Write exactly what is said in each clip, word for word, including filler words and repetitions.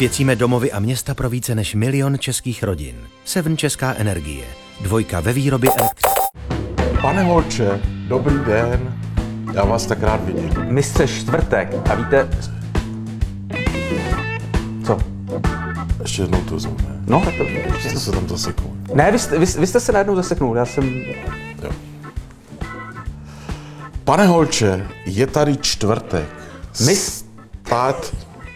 Osvěcíme domovy a města pro více než milion českých rodin. Seven Česká energie. Dvojka ve výrobě elektřiny. Pane Holče, dobrý den. Já vás tak rád vidím. Mistře Čtvrtek. A víte... Co? Ještě jednou to vezmu, ne? No, tak to... Ještě jste se tam zaseknul. Ne, vy jste, vy, vy jste se najednou zaseknul, já jsem... Jo. Pane Holče, je tady čtvrtek. Mis... Stát...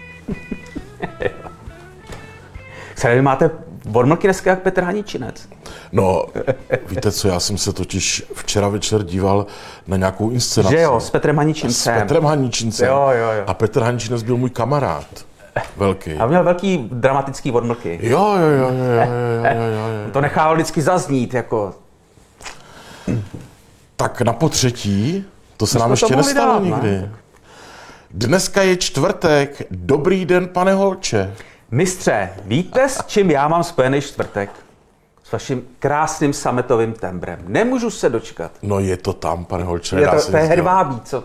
Vy máte vormlky dneska jak Petr Haničinec. No, víte co, já jsem se totiž včera večer díval na nějakou inscenaci. Že jo, s Petrem Haničincem. S Petrem Haničincem. Jo, jo, jo. A Petr Haničinec byl můj kamarád. Velký. A měl velký dramatický vormlky. Jo, jo, jo, jo, jo, jo, jo, jo. To nechával vždycky zaznít, jako... Tak na potřetí, to se My nám jsme ještě to mohli nestalo dát, nikdy. ne? Dneska je čtvrtek. Dobrý den, pane Holče. Mistře, víte, s čím já mám spojený čtvrtek? S vaším krásným sametovým tembrem. Nemůžu se dočkat. No je to tam, pane Holče. Je nedá to, se to je nic dělat. hedvábí, co?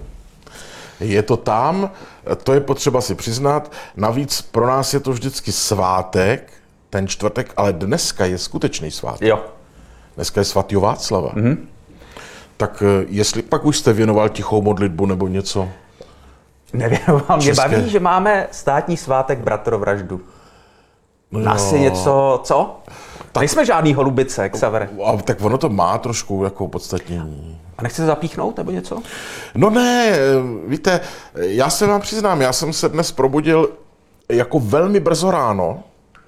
Je to tam, to je potřeba si přiznat. Navíc pro nás je to vždycky svátek, ten čtvrtek, ale dneska je skutečný svátek. Jo. Dneska je svatýho Václava. Mm-hmm. Tak eh, jestli pak už jste věnoval tichou modlitbu nebo něco? Nevěnoval. Mě České. baví, že máme státní svátek bratrovraždu. No, Asi něco, co? Tak... Nejsme žádný holubice, Xavere. A tak ono to má trošku jako opodstatnění. A nechce se zapíchnout nebo něco? No ne, víte, já se vám přiznám, já jsem se dnes probudil jako velmi brzo ráno,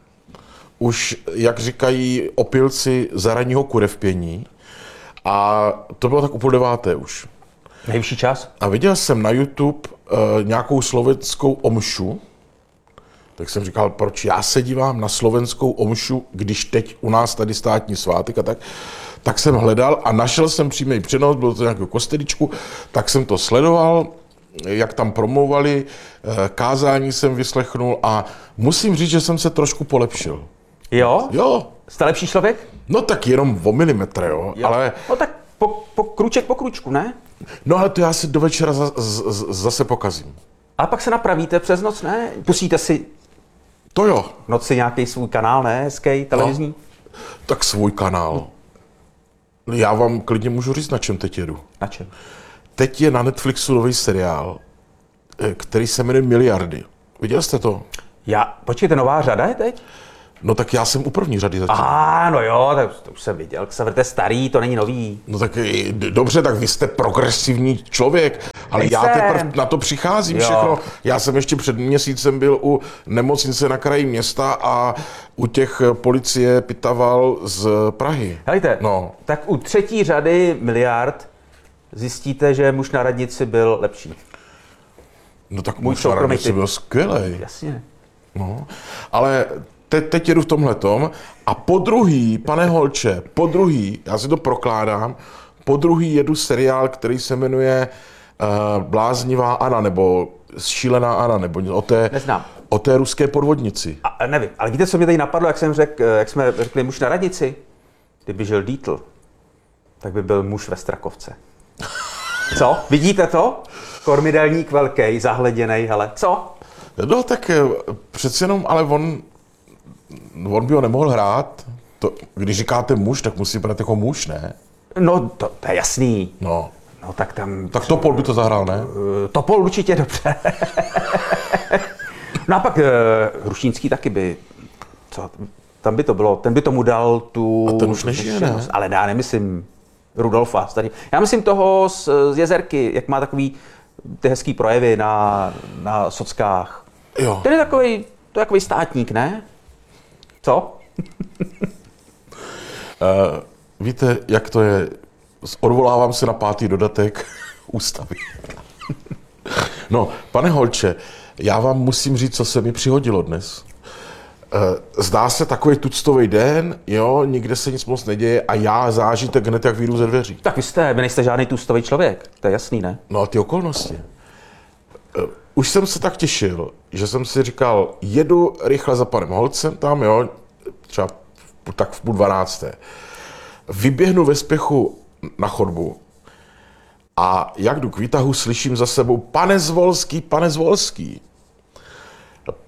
už, jak říkají opilci, za ranního kurevpění, a to bylo tak u půl deváté už. Nejvyšší čas? A viděl jsem na YouTube uh, nějakou slovenskou omšu, tak jsem říkal, proč já se dívám na slovenskou omšu, když teď u nás tady státní svátek a tak. Tak jsem hledal a našel jsem přímý přenos, bylo to nějakou kosteličku, tak jsem to sledoval, jak tam promlouvali, kázání jsem vyslechnul a musím říct, že jsem se trošku polepšil. Jo? Jo, Jste lepší člověk? no tak jenom o milimetr, jo, Jo. ale, No tak po, po kruček po kručku, ne? no ale to já si do večera za, z, z, zase pokazím. A pak se napravíte přes noc, ne? Pustíte si To jo, v noci nějaký svůj kanál, ne? Hezký, televizní? No. tak svůj kanál. Já vám klidně můžu říct, na čem teď jedu. Na čem? Teď je na Netflixu nový seriál, který se jmenuje Miliardy. Viděl jste to? Já, počkejte, nová řada je teď? No tak já jsem u první řady zatím. Aha, no jo, tak to už jsem viděl. Xaver, to je starý, to není nový. No tak eh, d- dobře, tak vy jste progresivní člověk, ale já Nejsem. teprve na to přicházím Jo. všechno. Já jsem ještě před měsícem byl u nemocnice na kraji města a u těch policie pitaval z Prahy. Helejte, No. tak u třetí řady Miliard zjistíte, že muž na radnici byl lepší. No tak Můj můj soukromý si typ. byl skvělej. Jasně. No. Ale te, teď jedu v tomhletom a po druhý, pane Holče, po druhý, já si to prokládám, po druhý jedu seriál, který se jmenuje uh, Bláznivá Anna, nebo Šílená Anna, nebo něco o té, Neznám. o té ruské podvodnici. A nevím, ale víte, co mě tady napadlo, jak jsem řekl, jak jsme řekli muž na radnici? Kdyby žil Dietl, tak by byl muž ve Strakovce. Co? Vidíte to? Kormidelník velký, zahleděnej, hele. Co? No tak eh, přeci jenom, ale on, on by ho nemohl hrát. To, když říkáte muž, tak musí brát jako muž, ne? No, to, to je jasný. No. No tak tam... Tak Topol by to zahrál, ne? Topol určitě dobře. No a pak uh, Hrušínský taky by... Co? Tam by to bylo, ten by tomu dal tu... A ten už nežije, ne? Ale já nemyslím Rudolfa. Tady. Já myslím toho z, z Jezerky, jak má takový ty hezký projevy na, na sockách. Jo. Ten je takový, to je takový státník, ne? Co? Uh, víte, jak to je? Odvolávám se na pátý dodatek ústavy. No, pane Holče, já vám musím říct, co se mi přihodilo dnes. Uh, zdá se takový tuctový den, jo, nikde se nic moc neděje a já zážitek hned, jak vyjdu ze dveří. Tak vy jste, vy nejste žádný tůstový člověk, to je jasný, ne? No a ty okolnosti. Uh, už jsem se tak těšil, že jsem si říkal, jedu rychle za panem Holcem tam, jo, třeba v, tak v půl dvanácté. Vyběhnu ve spěchu na chodbu a jak jdu k výtahu, slyším za sebou, pane Zvolský, pane Zvolský.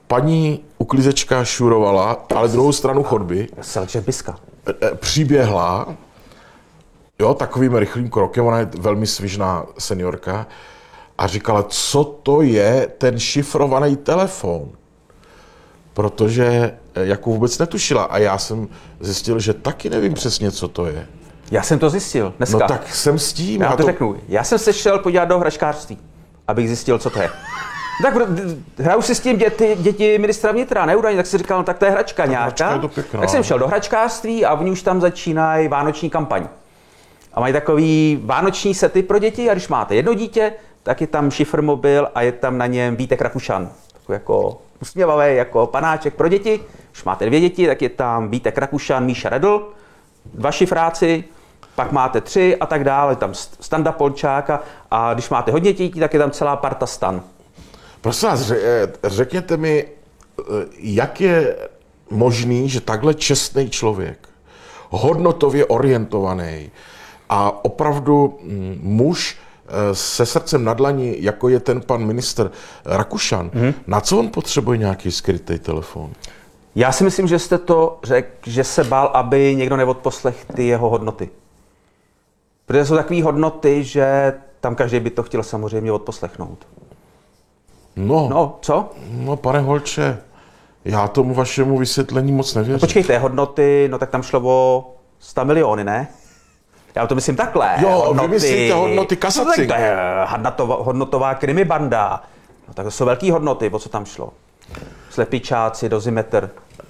paní uklízečka šurovala, ale druhou stranu chodby, Selče Biska. e, přiběhla, jo, takovým rychlým krokem, ona je velmi svižná seniorka, a říkala, co to je ten šifrovaný telefon. Protože e, jako vůbec netušila. A já jsem zjistil, že taky nevím přesně, co to je. Já jsem to zjistil dneska. No tak jsem s tím. Já Já to, to řeknu. Já jsem se šel podívat do hračkářství, abych zjistil, co to je. Tak hraju si s tím děti, děti ministra vnitra, neúdajně, tak si říkal, no, tak to je hračka hračka nějaká. je to pěkná. Tak jsem šel do hračkářství a oni už tam začínají vánoční kampaň. A mají takový vánoční sety pro děti a když máte jedno dítě, tak je tam šifr mobil a je tam na něm Vítek Rakušan. Takový jako usměvavý, jako panáček pro děti. Když máte dvě děti, tak je tam Vítek Rakušan, Míša Redl, dva šifráci, pak máte tři a tak dále, je tam Standa Polčáka a když máte hodně dětí, tak je tam celá parta Stan. Prosím vás, řekněte mi, jak je možný, že takhle čestný člověk, hodnotově orientovaný a opravdu muž se srdcem na dlani, jako je ten pan ministr Rakušan, hmm. na co on potřebuje nějaký skrytý telefon? Já si myslím, že jste to řekl, že se bál, aby někdo neodposlech ty jeho hodnoty. Protože jsou takové hodnoty, že tam každý by to chtěl samozřejmě odposlechnout. No, No, co? no pane Holče, já tomu vašemu vysvětlení moc nevěřím. No, počkejte, hodnoty, no tak tam šlo o sto miliony, ne? Já to myslím takhle. Jo, hodnoty, vy myslíte hodnoty Kasaci. No, tak to je hodnotová, hodnotová krimibanda. No tak to jsou velké hodnoty, o co tam šlo. Slepičáci, dozimetr.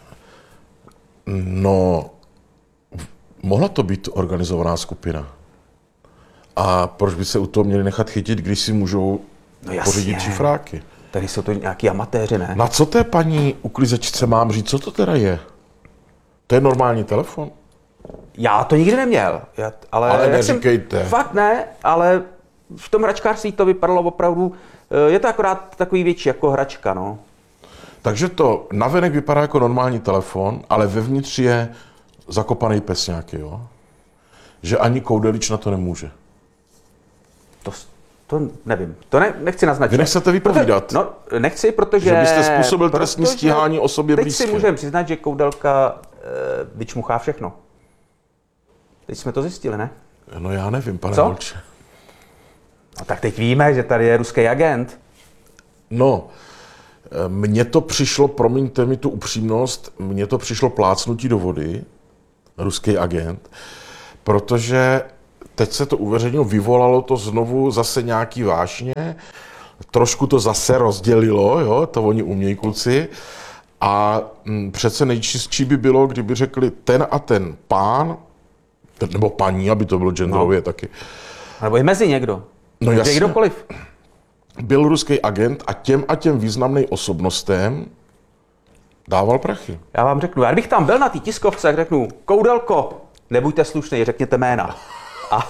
No, mohla to být organizovaná skupina. A proč by se u toho měli nechat chytit, když si můžou No jasně. pořídit šifráky? Tady jsou to nějaký amatéři, ne? Na co té paní uklízečce mám říct, co to teda je? To je normální telefon? Já to nikdy neměl. Já, ale Ale jak neříkejte. Jsem, fakt ne, ale v tom hračkářství to vypadalo opravdu, je to akorát takový větší jako hračka, no. Takže to navenek vypadá jako normální telefon, ale vevnitř je zakopaný pes nějaký, jo? Že ani koudelič na to nemůže. To, to nevím, to ne, nechci naznačit. Vy nechcete vypovídat? Proto, no, nechci, protože... Že byste způsobil trestní protože stíhání osobě teď blízké. si můžeme přiznat, že koudelka e, vyčmuchá všechno. Teď jsme to zjistili, ne? No já nevím, pane Co? Holče. No, tak teď víme, že tady je ruský agent. No, mně to přišlo, promiňte mi tu upřímnost, mně to přišlo plácnutí do vody, ruský agent, protože teď se to uveřejnilo, vyvolalo to znovu zase nějaký vášně, trošku to zase rozdělilo, jo, to oni umějí kluci, a m, přece nejčistší by bylo, kdyby řekli ten a ten pán, ten, nebo paní, aby to bylo genderově no. taky. Nebo je mezi někdo. No Může jasně. kdokoliv. Byl ruský agent a těm a těm významným osobnostem dával prachy. Já vám řeknu, já bych tam byl na té tiskovce, tak řeknu, Koudelko, nebuďte slušný, řekněte jména. A,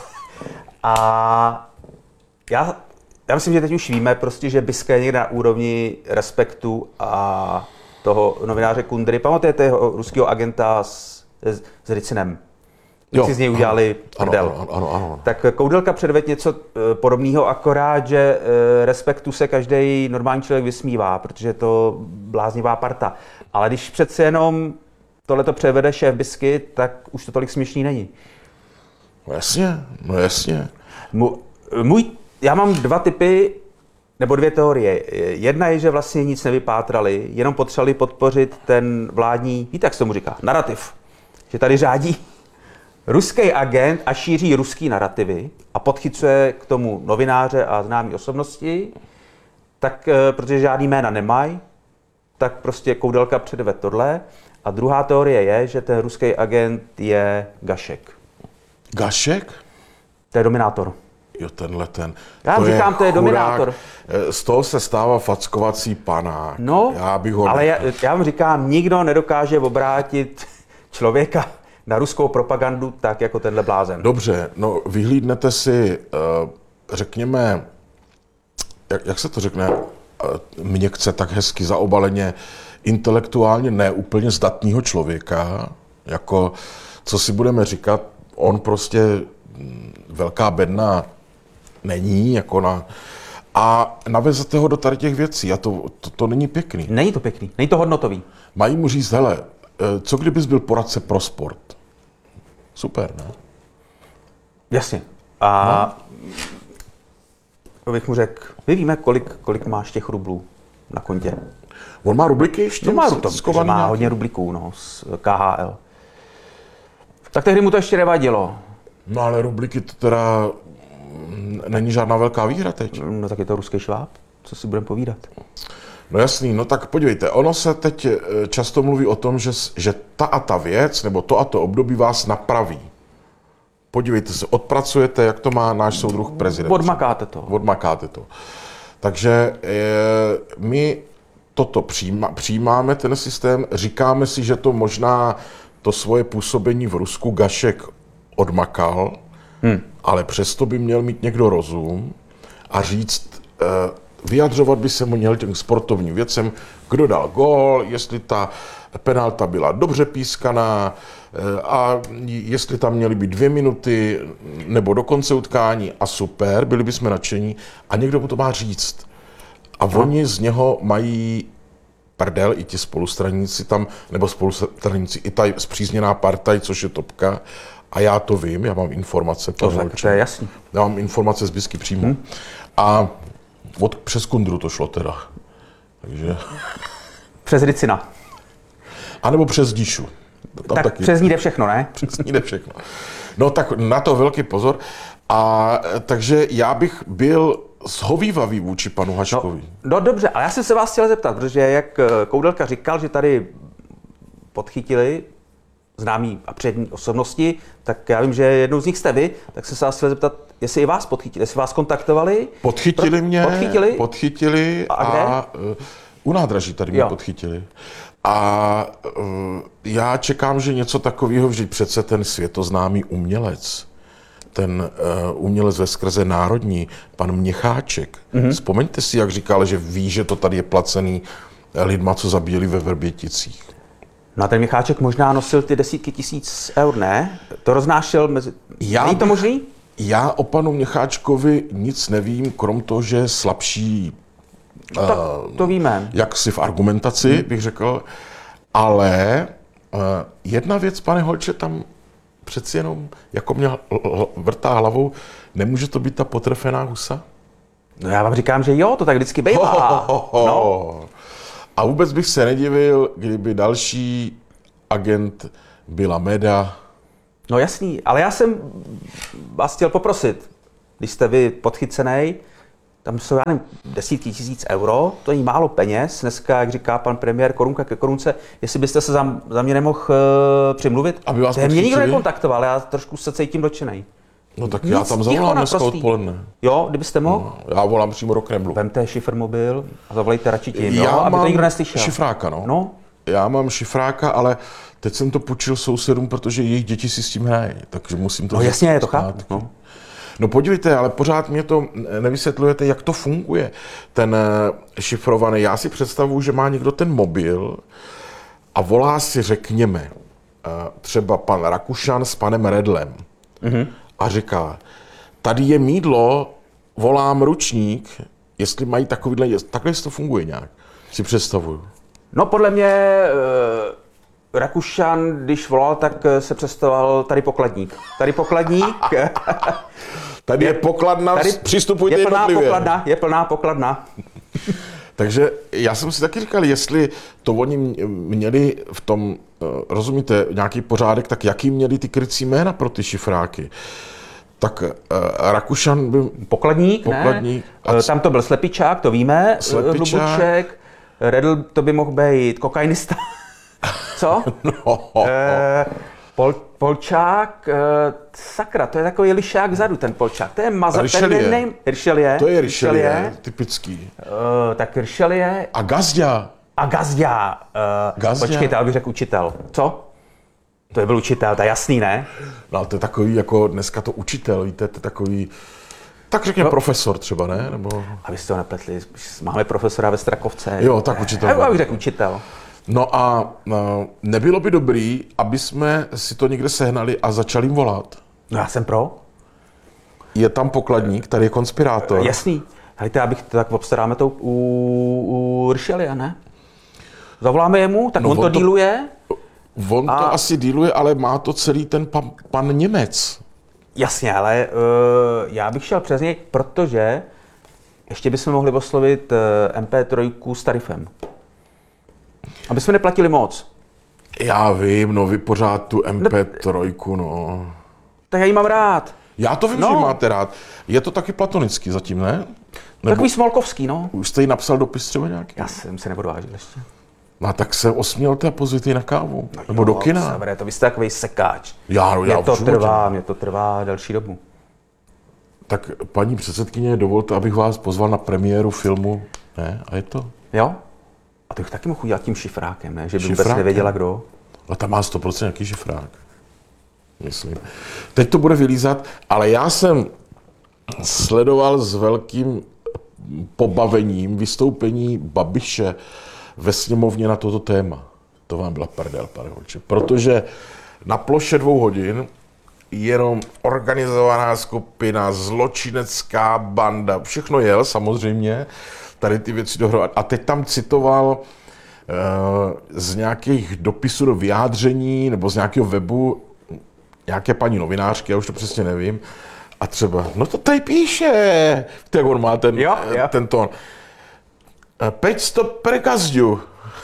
a já, já myslím, že teď už víme prostě, že Biska je někde na úrovni Respektu a toho novináře Kundry. Pamatujete jeho ruského agenta s, s, s Ricinem? Jak si z něj udělali prdel. Ano, ano, ano, ano. Tak Koudelka předvedl něco e, podobného, akorát, že e, Respektu se každý normální člověk vysmívá, protože je to bláznivá parta. Ale když přece jenom tohleto převede šéf Bisky, tak už to tolik směšný není. No jasně, no jasně. Můj, můj, já mám dva typy, nebo dvě teorie. Jedna je, že vlastně nic nevypátrali, jenom potřebovali podpořit ten vládní, víte, jak se tomu říká, narrativ. Že tady řádí ruský agent a šíří ruský narrativy a podchycuje k tomu novináře a známé osobnosti, tak protože žádný jména nemají, tak prostě Koudelka předvede tohle. A druhá teorie je, že ten ruský agent je Gašek. Gašek? To je dominátor. Jo, tenhle ten. Já vám říkám, to je dominátor. Z toho se stává fackovací panák. No, já bych ho ale já, já vám říkám, nikdo nedokáže obrátit člověka na ruskou propagandu tak, jako tenhle blázen. Dobře, no vyhlídnete si, řekněme, jak, jak se to řekne, měkce tak hezky zaobaleně, intelektuálně neúplně zdatného člověka, jako, co si budeme říkat, on prostě velká bedna není, jako na, a navezete ho do tady těch věcí a to, to, to není pěkný. Není to pěkný, není to hodnotový. Mají mu říct, hele, co kdybys byl poradce pro sport? Super, ne? Jasně. A no. bych mu řekl, my víme, kolik, kolik máš těch rublů na kontě. On má rubliky ještě? No má, to, skovaný má nějaký? hodně rubliků, no, z K H L. Tak tehdy mu to ještě nevadilo. No ale rubliky to teda není žádná velká výhra teď. No tak je to ruský šváb, co si budeme povídat. No jasný, no tak podívejte, ono se teď často mluví o tom, že, že ta a ta věc, nebo to a to období vás napraví. Podívejte se, odpracujete, jak to má náš soudruh prezident. Odmakáte to. Odmakáte to. Takže e, my toto přijíma, přijímáme, ten systém, říkáme si, že to možná to svoje působení v Rusku Gašek odmakal, hmm. ale přesto by měl mít někdo rozum a říct, e, vyjadřovat by se mu měl těm sportovním věcem, kdo dal gól, jestli ta penalta byla dobře pískaná a jestli tam měly být dvě minuty nebo do konce utkání a super, byli bychom nadšení a někdo mu to má říct. A no. Oni z něho mají prdel, i ti spolustraníci tam, nebo spolustraníci, i ta spřízněná partaj, což je Topka, a já to vím, já mám informace. To, tak, to je jasný. Já mám informace z Bisky přímo. Hmm. A od, přes Kundru to šlo teda. Takže... Přes Ricina. A nebo přes Díšu. Tam tak taky... přes ní jde všechno, ne? Přes ní jde všechno. No tak na to velký pozor. A takže já bych byl shovívavý vůči panu Haškovi. No, no dobře, ale já jsem se vás chtěl zeptat, protože jak Koudelka říkal, že tady podchytili známí a přední osobnosti, tak já vím, že jednou z nich jste vy, tak jsem se vás chtěl zeptat, jestli i vás podchytili, jestli vás kontaktovali. Podchytili Pro... mě, podchytili, podchytili a, a u nádraží tady mě jo. podchytili. A uh, já čekám, že něco takového, že přece ten světoznámý umělec, ten uh, umělec ve skrze národní, pan Měcháček, mm-hmm. vzpomeňte si, jak říkal, že ví, že to tady je placený lidma, co zabíjeli ve Vrběticích. No a ten Měcháček možná nosil ty desítky tisíc eur, ne? To roznášel mezi... Já Není to možný? Já o panu Měcháčkovi nic nevím, krom toho, že je slabší. No, tak to víme. Jak si v argumentaci, hmm. bych řekl. Ale uh, jedna věc, pane Holče, tam přeci jenom, jako mě vrtá hlavou, nemůže to být ta potrefená husa? No já vám říkám, že jo, to tak vždycky bývá. Ho, ho, ho, ho. No. A vůbec bych se nedivil, kdyby další agent byla Meda. No jasný, ale já jsem vás chtěl poprosit, když jste vy podchycenej, tam jsou, já nevím, desítky tisíc euro, to je málo peněz. Dneska, jak říká pan premiér, korunka ke korunce, jestli byste se za, za mě nemohl uh, přimluvit. Aby vás mě nikdo nekontaktoval, já trošku se cítím dotčenej. No tak Nic, já tam zavolám dneska odpoledne. Jo, kdybyste mohl? No, já volám přímo do Kremlu. Vemte šifrmobil a zavolejte radši tím, já jo, aby mám to nikdo neslyšel. šifráka, no. no. Já mám šifráka, ale teď jsem to půjčil sousedům, protože jejich děti si s tím hrají, takže musím to... No jasně, je to chápu. No. No podívejte, ale pořád mě to nevysvětlujete, jak to funguje, ten šifrovaný. Já si představuji, že má někdo ten mobil a volá si, řekněme, třeba pan Rakušan s panem Redlem mm-hmm. a říká, tady je mýdlo, volám ručník, jestli mají takovýhle, takhle to funguje nějak, si představuju. No podle mě Rakušan, když volal, tak se představoval tady pokladník. Tady pokladník. Tady je, je pokladna, tady přistupujte je plná jednotlivě. Pokladna, je plná pokladna. Takže já jsem si taky říkal, jestli to oni měli v tom, rozumíte, nějaký pořádek, tak jaký měli ty krycí jména pro ty šifráky. Tak uh, Rakušan byl... Pokladník, pokladník ne? Tam to byl Slepičák, to víme. Slepičák. Hlubuček. Redl to by mohl být kokainista. Co? No. E, Pol, Polčák, e, sakra, to je takový lišák vzadu, ten Polčák. To je mazat, Richelieu. Ten Richelieu. To je Richelieu, typický. E, tak Richelieu. A Gazďa. A Gazďa. E, Gazďa. Počkejte, ale bych řekl učitel. Co? To je byl učitel, to je jasný, ne? No ale to je takový, jako dneska to učitel, víte, to je takový... Tak řekněme no. profesor třeba, ne? Nebo... Abyste to nepletli, máme profesora ve Strakovce. Jo, tak učitel. Já bych řekl učitel. No a no, nebylo by dobrý, aby jsme si to někde sehnali a začali jim volat? No já jsem pro. Je tam pokladník, tady je konspirátor. Jasný. Hejte, já bych to tak obstaráme to u, u Richelieu, ne? Zavoláme jemu, tak No, on to on to- dealuje. On A- to asi dealuje, ale má to celý ten pan, pan Němec. Jasně, ale uh, já bych šel přes něj, protože ještě bychom mohli oslovit uh, M P tři s tarifem. Aby jsme neplatili moc. Já vím, no vy pořád tu M P tři, no. Tak já ji mám rád. Já to vím, No. že ji máte rád. Je to taky platonický zatím, ne? Nebo Takový smolkovský, no. už jste jí napsal dopis třeba nějaký? Já jsem se neodvážil ještě. No tak se osmělte a pozvěte ji na kávu. Nebo do kina. Severe, to vy jste takový sekáč. Já, no, já Mě v to životě. trvá, mě to trvá delší dobu. Tak paní předsedkyně, dovolte, abych vás pozval na premiéru filmu. Ne? A je to? Jo? A to bych taky mohl udělat tím šifrákem, ne? Že by vůbec Šifrákem? nevěděla, kdo. A tam má sto procent nějaký šifrák. Myslím. Teď to bude vylízat, ale já jsem sledoval s velkým pobavením vystoupení Babiše ve sněmovně na toto téma. To vám byla prdel, pane Holče. Protože na ploše dvou hodin jenom organizovaná skupina, zločinecká banda, všechno jel samozřejmě, tady ty věci dohromady. A teď tam citoval eh, z nějakých dopisů do vyjádření nebo z nějakého webu nějaké paní novinářky, já už to přesně nevím, a třeba, no to tady píše, tak on má ten, Jo, eh, jo. ten tón. Eh, päťsto prekazďu.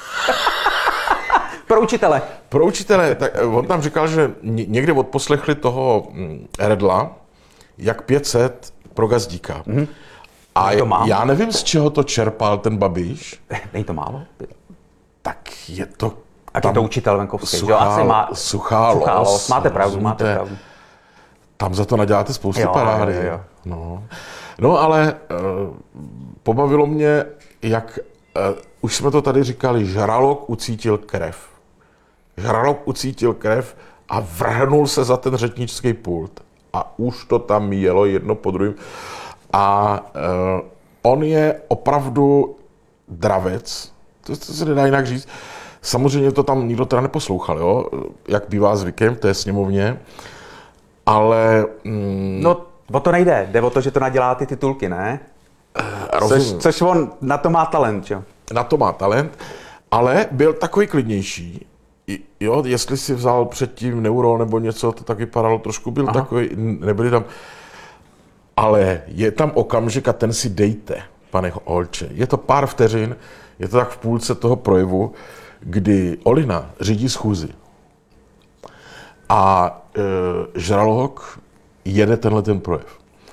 Pro učitele. Pro učitele, tak eh, on tam říkal, že ně- někde odposlechli toho mm, Redla, jak pět set pro gazdíka. Mm-hmm. A To mám. já nevím, z čeho to čerpal ten Babiš, Není to málo? tak je to Ať je to učitel venkovský, že jo? suchá, Asi má... suchá, Suchá los, los. Máte pravdu, máte rozumíte? pravdu. Tam za to naděláte spousty Jo, parády. jo, jo. No. no ale uh, pobavilo mě, jak uh, už jsme to tady říkali, žralok ucítil krev. Žralok ucítil krev a vrhnul se za ten řečnický pult. A už to tam jelo jedno po druhém. A uh, on je opravdu dravec, to, to se nedá jinak říct. Samozřejmě to tam nikdo teda neposlouchal, jo? Jak bývá zvykem v té sněmovně. Ale mm, No, o to nejde. Jde o to, že to nadělá ty titulky, ne? Což, rozumím, což on na to má talent, že jo? na to má talent, ale byl takový klidnější. I- Jo, jestli si vzal předtím neurol nebo něco, to tak vypadalo trošku, byl Aha. takový, nebyli tam. Ale je tam okamžik a ten si dejte, pane Holče. Je to pár vteřin, je to tak v půlce toho projevu, kdy Olina řídí schůzi. A e, žralok jede tenhle ten projev.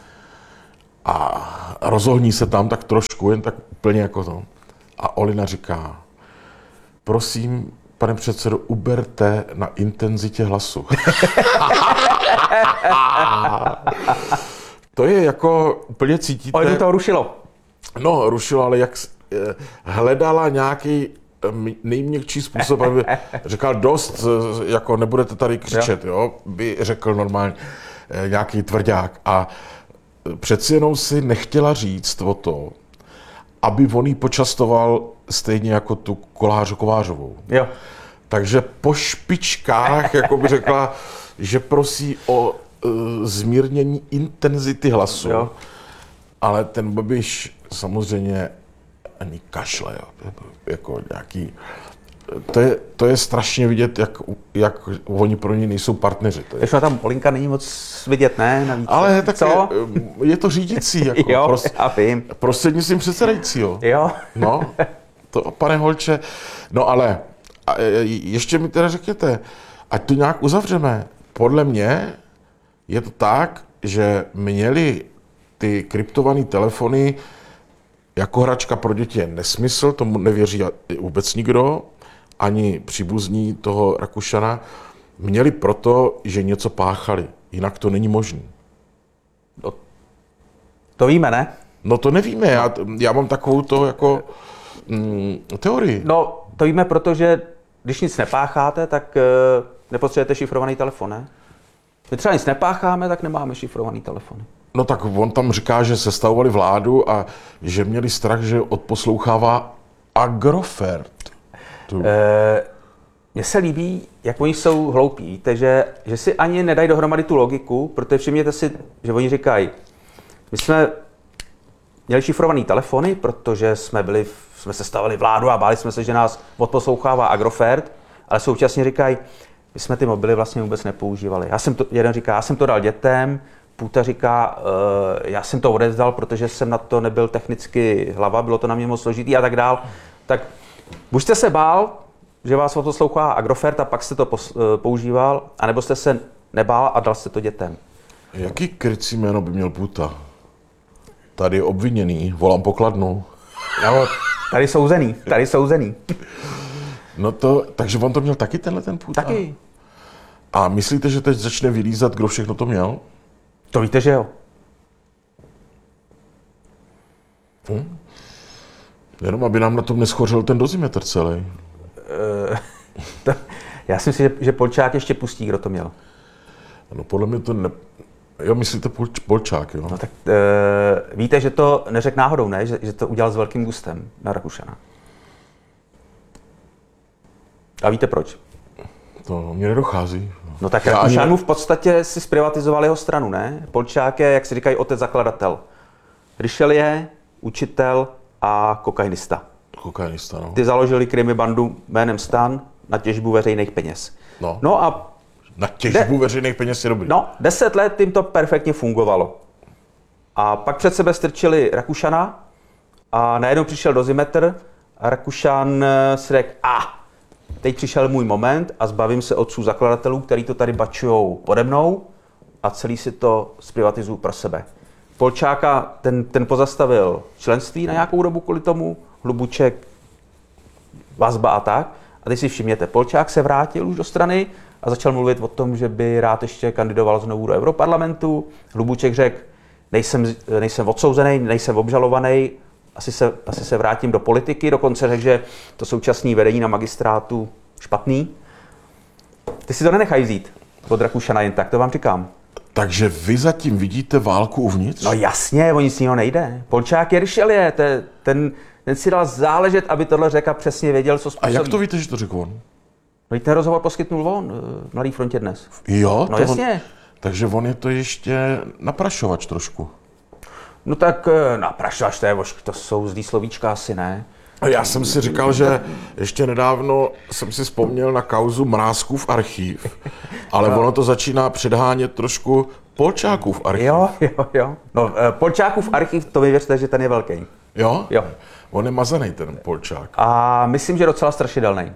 A rozohní se tam tak trošku, jen tak úplně jako to. A Olina říká, prosím, pane předsedo, uberte na intenzitě hlasu. To je jako, úplně cítíte... Ale to toho rušilo. No, rušilo, ale jak s- eh, hledala nějaký eh, m- nejměkčí způsob, aby říkal dost, eh, jako nebudete tady křičet, jo, by řekl normálně eh, nějaký tvrdák. A eh, přeci jenom si nechtěla říct o to, aby on jí počastoval stejně jako tu Kolářu Kovářovou. Jo. Takže po špičkách, jako by řekla, že prosí o uh, zmírnění intenzity hlasu. Jo. Ale ten Babiš samozřejmě ani kašle, jo. Jako nějaký... To je, to je strašně vidět, jak, jak oni pro ně nejsou partneři. To je. Ještě tam Olinka není moc vidět, ne? Navíc. Ale tak Co? je, je to řídící, jako Jo, pros, já vím. prostřednictvím předsedajícího. Jo. No, to, pane Holče, no ale a, e, ještě mi teda řekněte, ať to nějak uzavřeme. Podle mě je to tak, že měli ty kryptované telefony jako hračka pro děti je nesmysl, tomu nevěří vůbec nikdo, ani příbuzní toho Rakušana. Měli proto, že něco páchali, jinak to není možné. To víme, ne? No to nevíme, já, já mám takovou to jako mm, teorii. No, to víme, protože když nic nepácháte, tak uh, nepotřebujete šifrovaný telefon, ne? My třeba nic nepácháme, tak nemáme šifrovaný telefony. No tak on tam říká, že sestavovali vládu a že měli strach, že odposlouchává Agrofert. Tu. E, mně se líbí, jak oni jsou hloupí, víte, že, že si ani nedají dohromady tu logiku, protože všimněte si, že oni říkají, my jsme měli šifrované telefony, protože jsme, byli, jsme sestavili vládu a báli jsme se, že nás odposlouchává Agrofert, ale současně říkají, my jsme ty mobily vlastně vůbec nepoužívali. Já jsem to, jeden říká, já jsem to dal dětem, Půta říká, uh, já jsem to odevzdal, protože jsem na to nebyl technicky hlava, bylo to na mě moc složitý a tak dál. Tak buď jste se bál, že vás odposlouchá Agrofert a pak jste to pos, uh, používal, anebo jste se nebál a dal jste to dětem. Jaký krycí jméno by měl Půta? Tady je obviněný, volám pokladnou. No, tady souzený, tady souzený. No to, takže on to měl taky tenhle ten Půta? Taky. A myslíte, že teď začne vylízat, kdo všechno to měl? To víte, že jo. Hm? Jenom aby nám na tom neschořel ten dozimetr celý. Uh, to, já si myslím, že, že Polčák ještě pustí, kdo to měl. No podle mě to ne... Jo, myslíte Pol, Polčák, jo? No tak uh, víte, že to neřekl náhodou, ne? Že, že to udělal s velkým gustem na Rakušana. A víte proč? To mě nedochází. No tak Já Rakušan ani- mu v podstatě si zprivatizoval jeho stranu, ne? Polčák je, jak si říkají, otec zakladatel. Richelieu, učitel a kokainista. Kokainista, no. Ty založili krimi bandu jménem Stan na těžbu veřejných peněz. No. No a Na těžbu veřejných peněz je dobrý. no, deset let jim to perfektně fungovalo. A pak před sebe strčili Rakušana a najednou přišel dozimetr a Rakušan si řekl, a teď přišel můj moment a zbavím se otců zakladatelů, který to tady bačujou pode mnou a celý si to zprivatizuju pro sebe. Polčáka, ten, ten pozastavil členství na nějakou dobu kvůli tomu, Hlubuček, vazba a tak. A teď si všimněte, Polčák se vrátil už do strany a začal mluvit o tom, že by rád ještě kandidoval znovu do Europarlamentu. Hlubuček řekl, nejsem, nejsem odsouzený, nejsem obžalovaný, asi se, asi se vrátím do politiky, dokonce řekl, že to současné vedení na magistrátu špatný. Ty si to nenechají vzít od Rakušana jen tak, to vám říkám. Takže vy zatím vidíte válku uvnitř? No jasně, o nic jiného nejde. Polčák je Richelieu, ten, ten, ten si dal záležet, aby tohle řekl a přesně věděl, co A způsobí. jak to víte, že to řekl on? No, ten rozhovor poskytnul on v Mladé frontě dnes. Jo? No to jasně. On, takže on je to ještě naprašovač trošku. No tak naprašovač, to, je, to jsou zlý slovíčka asi, ne? A já jsem si říkal, že ještě nedávno jsem si vzpomněl na kauzu Mrázkův archív, ale ono to začíná předhánět trošku Polčákův archív. Jo, jo, jo. No, Polčákův archiv, to mi věřte, že ten je velký. Jo? Jo. On je mazaný, ten Polčák. A myslím, že docela strašidelný.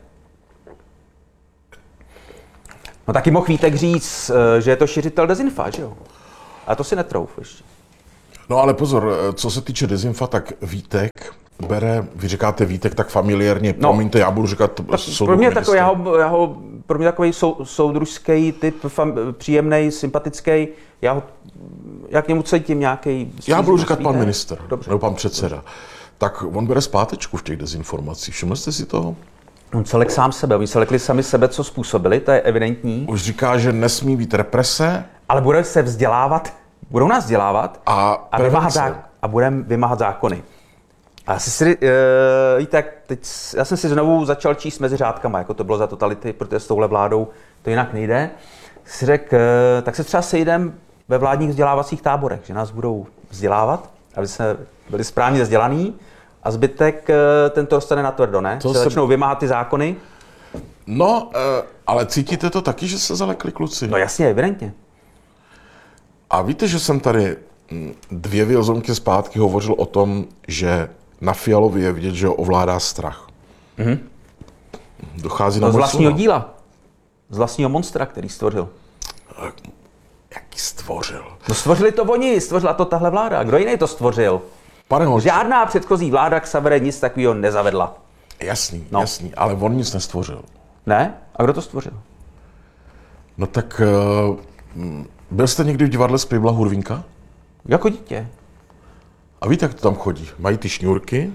No taky mohl Vítek říct, že je to šiřitel dezinfa, že jo? A to si netrouf ještě. No ale pozor, co se týče dezinfa, tak Vítek bere, vy říkáte Vítek tak familiárně, No. promiňte, já budu říkat Pro mě, takový, já ho, já ho, pro mě takový sou, soudružský typ, fam, příjemný, sympatický, já, ho, já k němu cítím nějaký. Já budu říkat pan ne? minister, Dobře. nebo pan předseda. Tak on bere zpátečku v těch dezinformacích. Všimli jste si toho? On se lek sám sebe, oni se lekli sami sebe, co způsobili, to je evidentní. Už říká, že nesmí být represe Ale bude se vzdělávat, budou nás vzdělávat a, a, vymáhat, prevence. zá, a budeme vymáhat zákony. A si, si, uh, víte, jak teď, já jsem si znovu začal číst mezi řádkama, jako to bylo za totality, protože s touhle vládou to jinak nejde. Si řekl, uh, tak se třeba sejdem ve vládních vzdělávacích táborech, že nás budou vzdělávat, aby jsme byli správně vzdělaný a zbytek uh, ten to dostane na tvrdo, ne? To Se se- začnou vymáhat ty zákony. No, uh, ale cítíte to taky, že se zalekli kluci? No jasně, evidentně. A víte, že jsem tady mm, dvě Wilsonky zpátky hovořil o tom, že na Fialovi je vidět, že ho ovládá strach. Mm-hmm. Dochází na No z můj vlastního slova. díla. Z vlastního monstra, který stvořil. Jaký stvořil. No stvořili to oni, stvořila to tahle vláda. Kdo jiný to stvořil? Pane Holč, Žádná předchozí vláda k Savere nic takového nezavedla. jasný, No. jasný, ale on nic nestvořil. Ne? A kdo to stvořil? No tak uh, mm, byl jste někdy v divadle z Pibla Hurvínka? Jako dítě. A víte, jak to tam chodí? Mají ty šňůrky,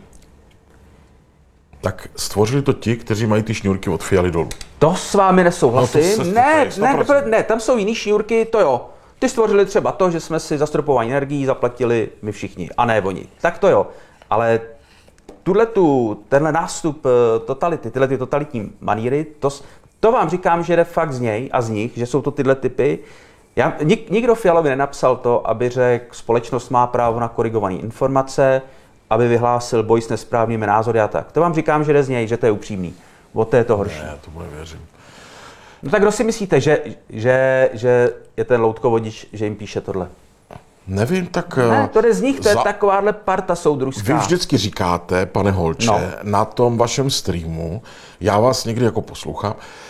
tak stvořili to ti, kteří mají ty šňůrky od Fialy dolů. To s vámi nesouhlasím. No to se- ne, to je ne, sto procent. ne, tam jsou jiný šňůrky, to jo. Ty stvořili třeba to, že jsme si zastropování energií zaplatili my všichni, a ne oni. Tak to jo. Ale tuhletu, tenhle nástup eh, totality, tyhle ty totalitní maníry, to, s- to vám říkám, že jde fakt z něj a z nich, že jsou to tyhle typy, Já, nik, nikdo Fialovi nenapsal to, aby řekl, společnost má právo na korigované informace, aby vyhlásil boj s nesprávnými názory a tak. To vám říkám, že jde z něj, že to je upřímný. O to je to horší. Ne, já tomu nevěřím. No tak kdo si myslíte, že, že, že je ten loutkovodič, že jim píše tohle? Nevím, tak... Ne, to jde z nich, to je za... takováhle parta soudružská. Vy vždycky říkáte, pane Holče, No. na tom vašem streamu, já vás někdy jako poslouchám,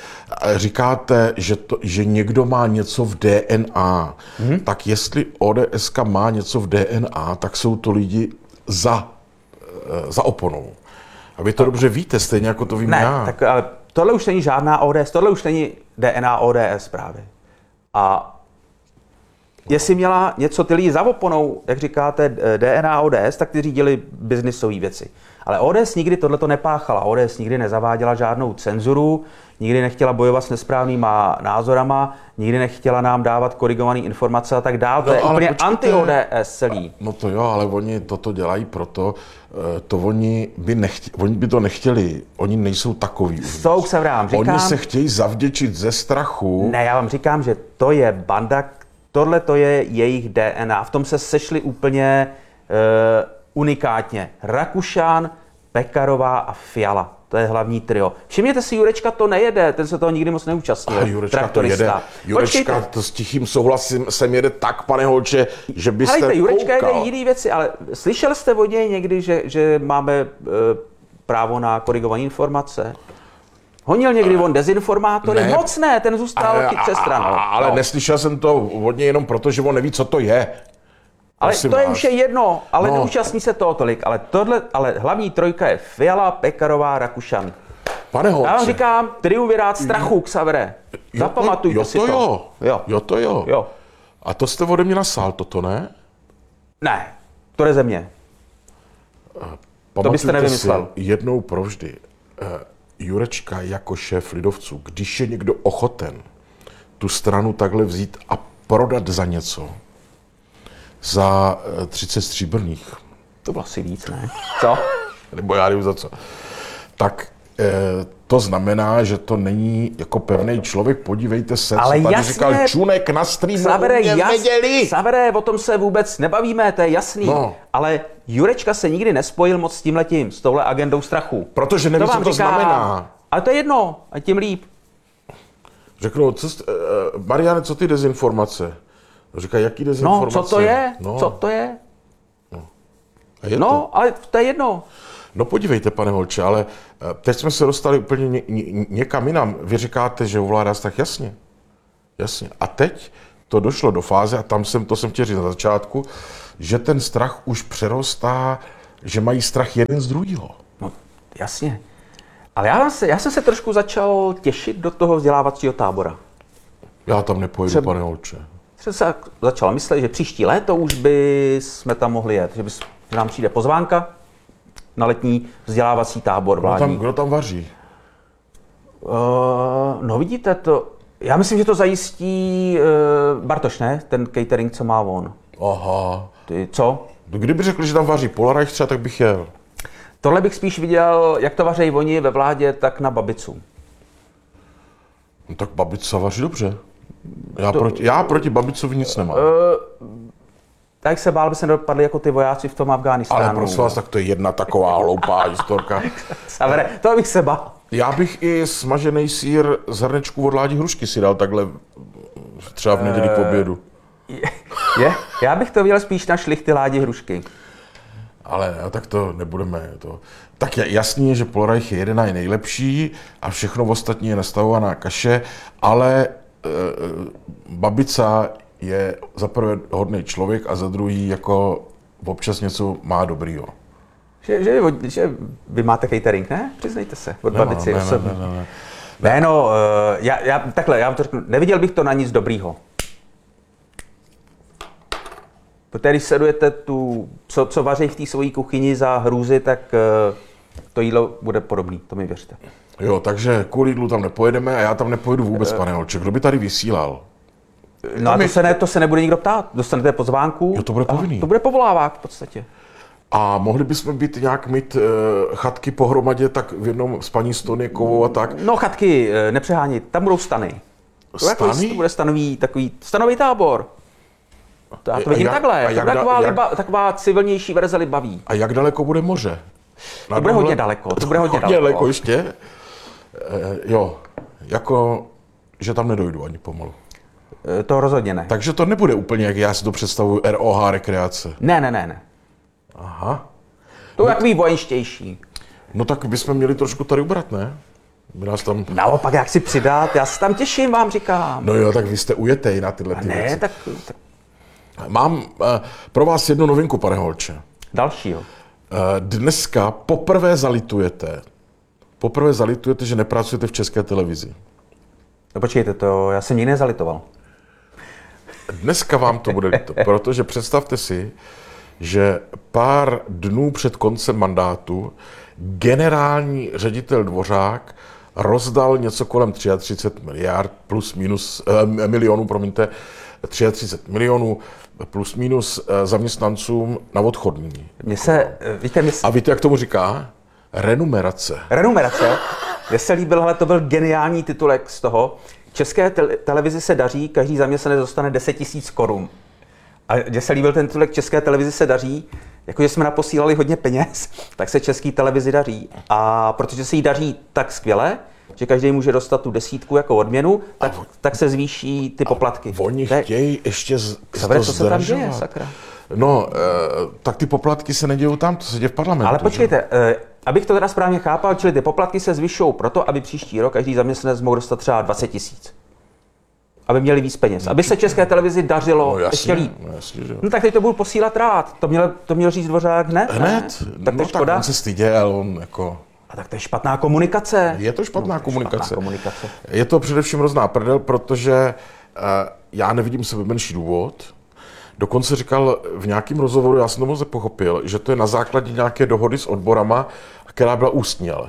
říkáte, že, to, že někdo má něco v D N A. Hmm. Tak jestli ODSka má něco v D N A, tak jsou to lidi za, za oponou. A vy to dobře víte, stejně jako to vím ne, já. tak ale tohle už není žádná O D S, tohle už není D N A O D S právě. A jestli měla něco ty lidi za oponou, jak říkáte, D N A O D S, tak ty řídili biznisové věci. Ale O D S nikdy tohleto nepáchala. O D S nikdy nezaváděla žádnou cenzuru, nikdy nechtěla bojovat s nesprávnýma názorama, nikdy nechtěla nám dávat korigované informace a tak dál. To No, je ale úplně počkejte. anti-O D S celý. No to jo, ale oni toto dělají proto, eh, to oni by, nechtěli, oni by to nechtěli, oni nejsou takový. S tou se vám říkám, Oni se chtějí zavděčit ze strachu. ne, já vám říkám, že to je banda, tohle to je jejich D N A. V tom se sešli úplně uh, unikátně. Rakušan, Pekarová a Fiala. To je hlavní trio. Všimněte si, Jurečka to nejede, ten se toho nikdy moc neúčastnil. A Jurečka to jede. Jurečka to s tichým souhlasím sem jede tak, pane Holče, že byste Helejte, Jurečka koukal. jede jiný věci, ale slyšel jste od něj někdy, že, že máme uh, právo na korigované informace? Honil někdy on dezinformátory? Ne. Moc ne, ten zůstal chytře stranou. Ale No. neslyšel jsem to od něj jenom proto, že on neví, co to je. Ale Prosím to je vás. už je jedno, ale No. neúčastní se toho tolik. Ale tohle, ale hlavní trojka je Fiala, Pekarová, Rakušan. Pane Holče. Já vám říkám, triumvirát strachu, Xavere. Zapamatujte jo, si to. to. Jo. Jo. jo, to jo. Jo. A to jste ode mě nasál, toto ne? Ne, to jde ze mě. To byste Pamatujte nevymyslel. si jednou provždy. Uh, Jurečka jako šéf lidovců, když je někdo ochoten tu stranu takhle vzít a prodat za něco, za uh, třicet stříbrných, To bylo asi víc, ne? Co? nebo já nevím za co, tak eh, to znamená, že to není jako pevný člověk. Podívejte se, Ale co tady jasně. říkal Čunek na streamu Xavere, u mě v jas, neděli. Xavere, o tom se vůbec nebavíme, to je jasný. No. Ale Jurečka se nikdy nespojil moc s tímhletím, s touhle agendou strachu. Protože neví, co vám to znamená. Ale to je jedno, a tím líp. Řeknu, co, jste- eh, Mariane, co ty dezinformace? Říká, jaký No, dezinformace? co to je? No, Co to je? a je No, to. ale to je jedno. No podívejte, pane Holče, ale eh, teď jsme se dostali úplně ně, ně, někam jinam. Vy říkáte, že ovládá strach, jasně. Jasně. A teď to došlo do fáze, a tam jsem, to jsem chtěl říct na začátku, že ten strach už přerostá, že mají strach jeden z druhého. No, jasně. Ale já, se, já jsem se trošku začal těšit do toho vzdělávacího tábora. Já tam nepojedu, Třeba- pane Holče. Jsem se začal myslet, že příští léto už by jsme tam mohli jet, že, bys, že nám přijde pozvánka na letní vzdělávací tábor Kdo tam, vládní. kdo tam vaří? Uh, no vidíte to, já myslím, že to zajistí uh, Bartoš, ne? Ten catering, co má on. Aha. Ty, co? Kdyby řekli, že tam vaří Polareich třeba, tak bych jel. Tohle bych spíš viděl, jak to vařejí oni ve vládě, tak na Babicu. No tak Babica vaří dobře. Já, to... proti, já proti Babicovi nic nemám. Uh, tak se bál, by se nedopadli jako ty vojáci v tom Afghánistánu. Ale prosím vás, tak to je jedna taková hloupá historka. Savere, to bych se bál. Já bych i smažený sýr z hrnečku od Ládi Hrušky si dal takhle třeba v neděli k obědu. Je? Já bych to viděl spíš na šlichty Ládi Hrušky. Ale no, tak to nebudeme. To. Tak je jasný, že Polareich je jeden a je nejlepší a všechno ostatní je nastavovaná kaše, ale e, Babica je za prvé hodný člověk a za druhý jako občas něco má dobrýho. Že, že, že vy máte catering, ne? Přiznejte se, od Nemám, Babici ne, osobně. ne, ne, ne. Ne, no, uh, já, já, takhle, já vám to řeknu, neviděl bych to na nic dobrýho. Protože když sledujete tu, co, co vaří v té svojí kuchyni za hrůzy, tak uh, to jídlo bude podobný, to mi věřte. Jo, takže kvůli jídlu tam nepojedeme a já tam nepojedu vůbec, pane Holče. Kdo by tady vysílal? No a my- to se, ne, to se nebude nikdo ptát, dostanete pozvánku. Jo, to bude a povinný. To bude povolávák v podstatě. A mohli bychom být nějak mít uh, chatky pohromadě, tak v jednom s paní Stonikovou a tak. No chatky, eh, nepřehánit, tam budou stany. To, jako, Stany? to bude stanový, takový stanový tábor. To já to A vidím jak- takhle, a to jak bude da- taková, jak- liba, taková civilnější verze libaví. A jak daleko bude moře? Na To bude dohled- hodně daleko, to bude hodně Hodně daleko. daleko ještě? E, jo, jako, že tam nedojdu ani pomalu. E, To rozhodně ne. Takže to nebude úplně, jak já si to představuju, R O H rekreace. Ne, ne, ne, ne. Aha. To je takový vojenštější. No tak bychom měli trošku tady ubrat, ne? By nás tam... Naopak, jak si přidat, já se tam těším, vám říkám. No jo, tak vy jste ujetej na tyhle ty Ne, věci. tak, tak Mám uh, pro vás jednu novinku, pane Holče. dalšího. Uh, dneska poprvé zalitujete, poprvé zalitujete, že nepracujete v České televizi. No počkejte, to já jsem nikdy nezalitoval. Dneska vám to bude líto, protože představte si, že pár dnů před koncem mandátu generální ředitel Dvořák rozdal něco kolem třicet tři miliard plus minus, eh, milionů, promiňte, třicet tři milionů plus minus eh, zaměstnancům na odchodní. Mně se, víte, mně se... A víte, jak tomu říká? Renumerace. Renumerace, jo? Mně se líbil, ale to byl geniální titulek z toho. České te- televizi se daří, každý zaměstnanec dostane deset tisíc korun. A mně se líbil ten titulek, České televizi se daří, jakože jsme naposílali hodně peněz, tak se České televizi daří. A protože se jí daří tak skvěle, že každý může dostat tu desítku jako odměnu, tak, tak se zvýší ty poplatky. Oni To je- chtějí ještě z, Zavře, to co se tam děje, zdražovat. sakra. No, eh, tak ty poplatky se nedějou tam, to se děje v parlamentu. Ale že? počkejte, eh, abych to teda správně chápal, čili ty poplatky se zvyšují proto, aby příští rok každý zaměstnanec mohl dostat třeba dvacet tisíc. Aby měli víc peněz. Aby se České televizi dařilo No ještě jasně, líp. no jasně, že jo. No tak teď to budu posílat rád. To měl, to měl říct Dvořák hned? Hned? Ne? Tak to no je škoda. tak on se styděl, on jako... A tak to je špatná komunikace. Je to špatná No, to je komunikace. Špatná komunikace. Je to především hrozná prdel, protože uh, já nevidím sebe menší důvod. Dokonce říkal v nějakém rozhovoru, já jsem to moc nepochopil, že to je na základě nějaké dohody s odborama, která byla ústní, ale.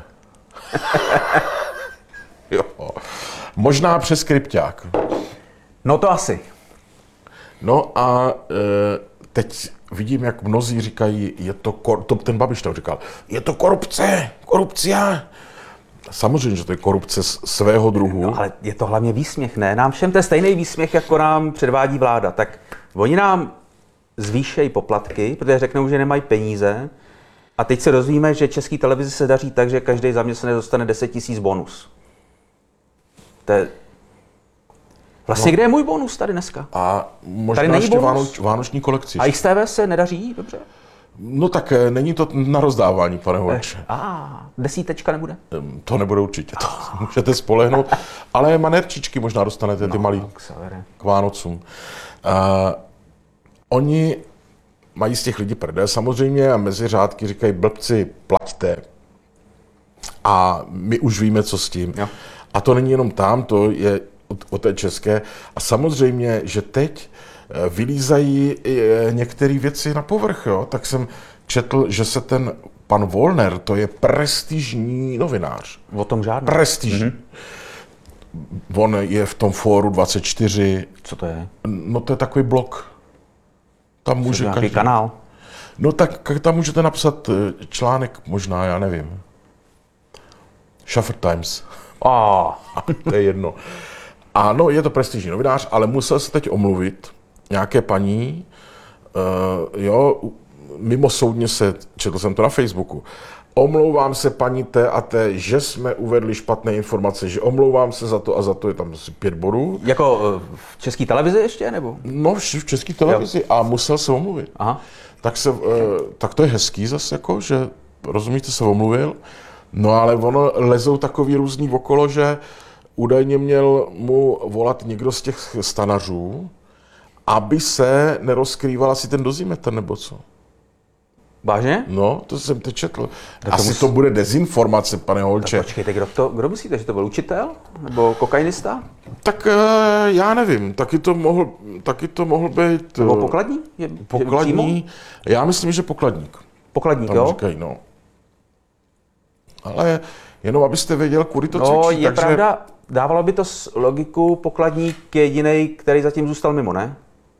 Jo. Možná přes krypťák. No to asi. No a e, teď vidím, jak mnozí říkají, je to, kor- to ten Babiš tam říkal, je to korupce, korupcia. Samozřejmě, že to je korupce z svého druhu. No, ale je to hlavně výsměch, ne? Nám všem to je stejný výsměch, jako nám předvádí vláda. Tak oni nám zvýšejí poplatky, protože řeknou, že nemají peníze. A teď se dozvíme, že České televizi se daří tak, že každý zaměstnanec dostane deset tisíc bonus. To je... Vlastně, no. Kde je můj bonus tady dneska? A možná Tady není ještě bonus? vánoč, vánoční kolekci. A X T V se nedaří? Dobře. No tak eh, není to na rozdávání, pane Holče. A ah, desítečka nebude? Ehm, To nebude určitě, to můžete spolehnout. Ale manerčičky možná dostanete, ty malý, Tak se vede. k Vánocům. Uh, oni mají z těch lidí prdel samozřejmě a mezi řádky říkají blbci, plaťte. A my už víme, co s tím. Jo. A to není jenom tam, to je o, o té české. A samozřejmě, že teď eh, vylízají eh, některé věci na povrch. Jo? Tak jsem četl, že se ten pan Wollner, to je prestižní novinář. O tom žádný. Prestižní. Mm-hmm. On je v tom fóru dvacet čtyři. Co to je? No to je takový blog. Tam může Nějaký každý... kanál? No tak tam můžete napsat eh, článek, možná, já nevím. Shepherd Times. Oh. To je jedno. Ano, je to prestižní novinář, ale musel se teď omluvit nějaké paní, uh, jo, mimo soudně se, četl jsem to na Facebooku, omlouvám se paní té a té, že jsme uvedli špatné informace, že omlouvám se za to a za to, je tam asi pět bodů. Jako eh, v České televizi ještě, nebo? No, v v české televizi a musel se omluvit. Aha. Tak, se, uh, tak to je hezký zase, jako, že rozumíte, se omluvil. No ale ono lezou takový různý okolo, že údajně měl mu volat někdo z těch stanařů, aby se nerozkrýval asi ten dozimetr, nebo co? Vážně? No, to jsem teď četl. to Asi mus- to bude dezinformace, pane Holče. Počkejte, kdo, to, kdo myslíte, že to byl učitel? Nebo kokainista? Tak eh, já nevím, taky to mohl, taky to mohl být... Nebo eh, pokladní? Je, přímo? Pokladní, já myslím, že pokladník. Pokladník, Tam jo? říkají, no. Ale jenom abyste věděl, kudy to No, cvičí, je takže... pravda, dávalo by to s logiku, pokladník je jediný, který zatím zůstal mimo, ne?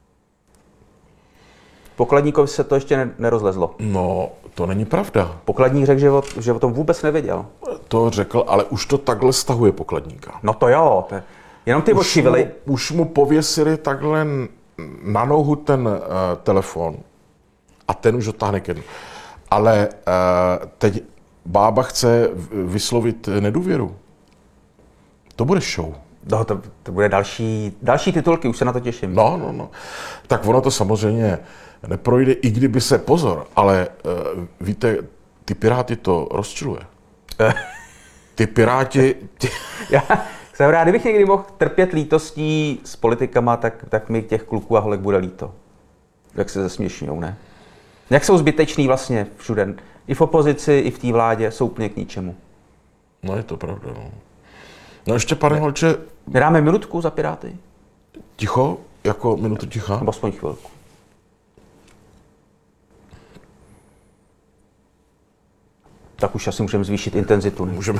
Pokladníkovi se to ještě ne- nerozlezlo. No, to není pravda. Pokladník řekl, že o, že o tom vůbec nevěděl. To řekl, ale už to takhle stahuje pokladníka. No to jo. To je... Jenom ty oči už, mu, vily. už mu pověsili takhle na nohu ten uh, telefon a ten už dotáhne ke dnu. Ale uh, teď bába chce vyslovit nedůvěru. To bude show. No, to, to bude další, další titulky, už se na to těším. No, no, no. Tak ono to samozřejmě neprojde, i kdyby se, pozor, ale uh, víte, ty Piráty to rozčiluje. Ty Piráti... Ty... Já jsem rád, kdybych někdy mohl trpět lítostí s politikama, tak, tak mi těch kluků a holek bude líto. Jak se zesměšňujou, ne? Jak jsou zbyteční vlastně všude. I v opozici, i v té vládě jsou úplně k ničemu. No je to pravda, no. No ještě, pane Holče... My dáme minutku za Piráty? Ticho? Jako minutu ticha? Nebo aspoň chvilku. Tak už asi můžeme zvýšit intenzitu. Ne? Můžeme.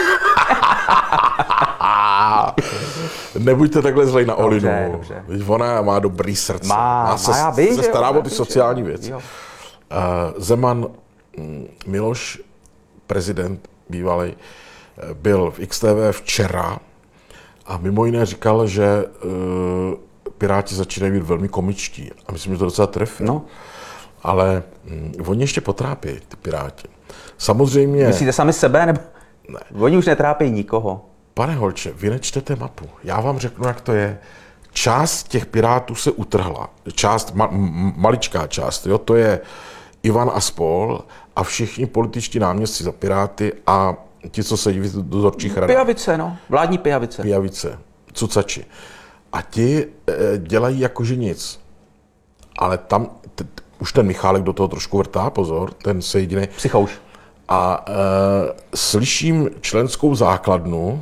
Nebuďte takhle zlej na Olinu. Dobře, dobře. Ona má dobrý srdce. Má, má se, má, já vím, se že stará jo, o ty já sociální vím, věci. jo. Uh, Zeman, mm, Miloš, prezident bývalý, byl v X T V včera a mimo jiné říkal, že uh, Piráti začínají být velmi komičtí. A myslím, že to docela trefí. No. Ale mm, oni ještě potrápí, ty Piráti. Samozřejmě... Myslíte sami sebe, nebo? Ne. Oni už netrápí nikoho. Pane Holče, vy nečtete mapu. Já vám řeknu, jak to je. Část těch Pirátů se utrhla. Část, ma, m, maličká část, jo, to je Ivan a spol a všichni političtí náměstci za Piráty a ti, co sedí v dozorčích radách. Pijavice, no. Vládní pijavice. Pijavice, cucači. A ti e, dělají jakože nic. Ale tam, t, t, už ten Michálek do toho trošku vrtá, pozor, ten se jediný. Psychouš. A e, slyším členskou základnu.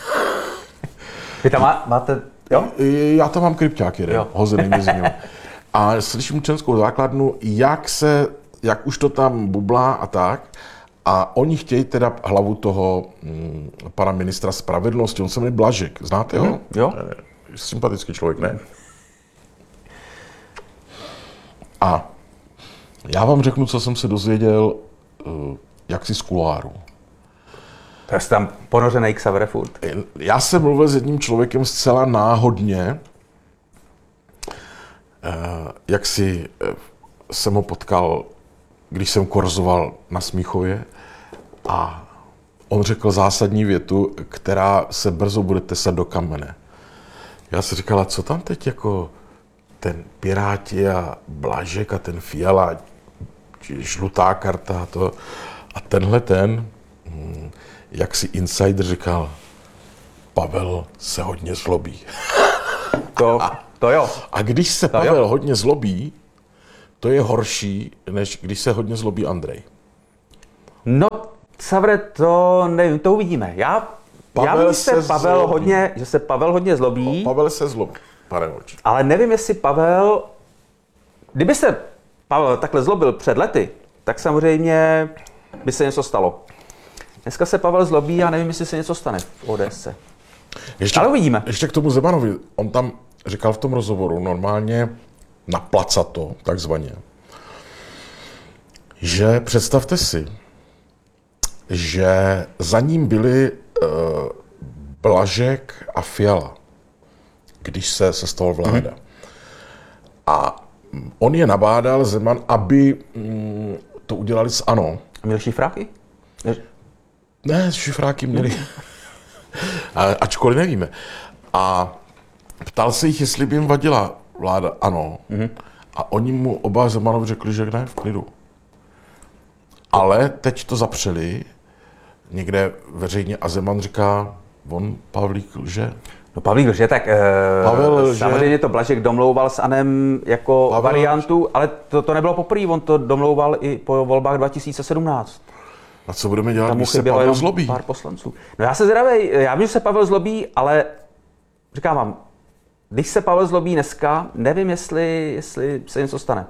Vy tam má, máte, jo? Já tam mám krypťák jeden, Jo. hozený mezi ním. A slyším členskou základnu, jak se, jak už to tam bublá a tak. A oni chtějí teda hlavu toho mm, pana ministra spravedlnosti, on se jmenuje Blažek, znáte ho? Hmm, jo. Je sympatický člověk, ne? A já vám řeknu, co jsem se dozvěděl, uh, jaksi z kuláru. To je tam ponořený Xavere furt. Já jsem mluvil s jedním člověkem zcela náhodně, jak si jsem ho potkal, když jsem korzoval na Smíchově a on řekl zásadní větu, která se brzo bude tesat do kamene. Já si říkala, co tam teď jako ten Piráti a Blažek a ten Fiala, žlutá karta a to a tenhle ten, jak si insider říkal, Pavel se hodně zlobí. To, to jo. A když se To Pavel jo. hodně zlobí, to je horší, než když se hodně zlobí Andrej. No, Xavere, to nevím, to uvidíme. Já, já Pavel vím, že se se Pavel zlobí. hodně, že se Pavel hodně zlobí, Pavel se zlobí, pane Holče. ale nevím, jestli Pavel, kdyby se Pavel takhle zlobil před lety, tak samozřejmě by se něco stalo. Dneska se Pavel zlobí a nevím, jestli se něco stane v O D S. Ještě, Ale uvidíme. Ještě k tomu Zemanovi. On tam říkal v tom rozhovoru normálně na placato, takzvaně, že představte si, že za ním byli uh, Blažek a Fiala, když se sestavoval vláda. Mm-hmm. A on je nabádal, Zeman, aby mm, to udělali s ANO. A měl šifráky? Ne, šifráky měli. A, ačkoliv nevíme. A ptal se jich, jestli by jim vadila vláda ANO. Mm-hmm. A oni mu oba Zemanovi řekli, že ne, v klidu. Ale teď to zapřeli někde veřejně a Zeman říká, on Pavlík lže. No Pavlík lže, tak Pavel uh, lže. samozřejmě to Blažek domlouval s Anem jako Pavel variantu, ale to, to nebylo poprvé, on to domlouval i po volbách dva tisíce sedmnáct. A co budeme dělat, Tam mu když se chybělo Pavel jenom zlobí? pár poslanců. No já se zdravej, já vím, že se Pavel zlobí, ale říkám vám, když se Pavel zlobí dneska, nevím, jestli, jestli se něco stane.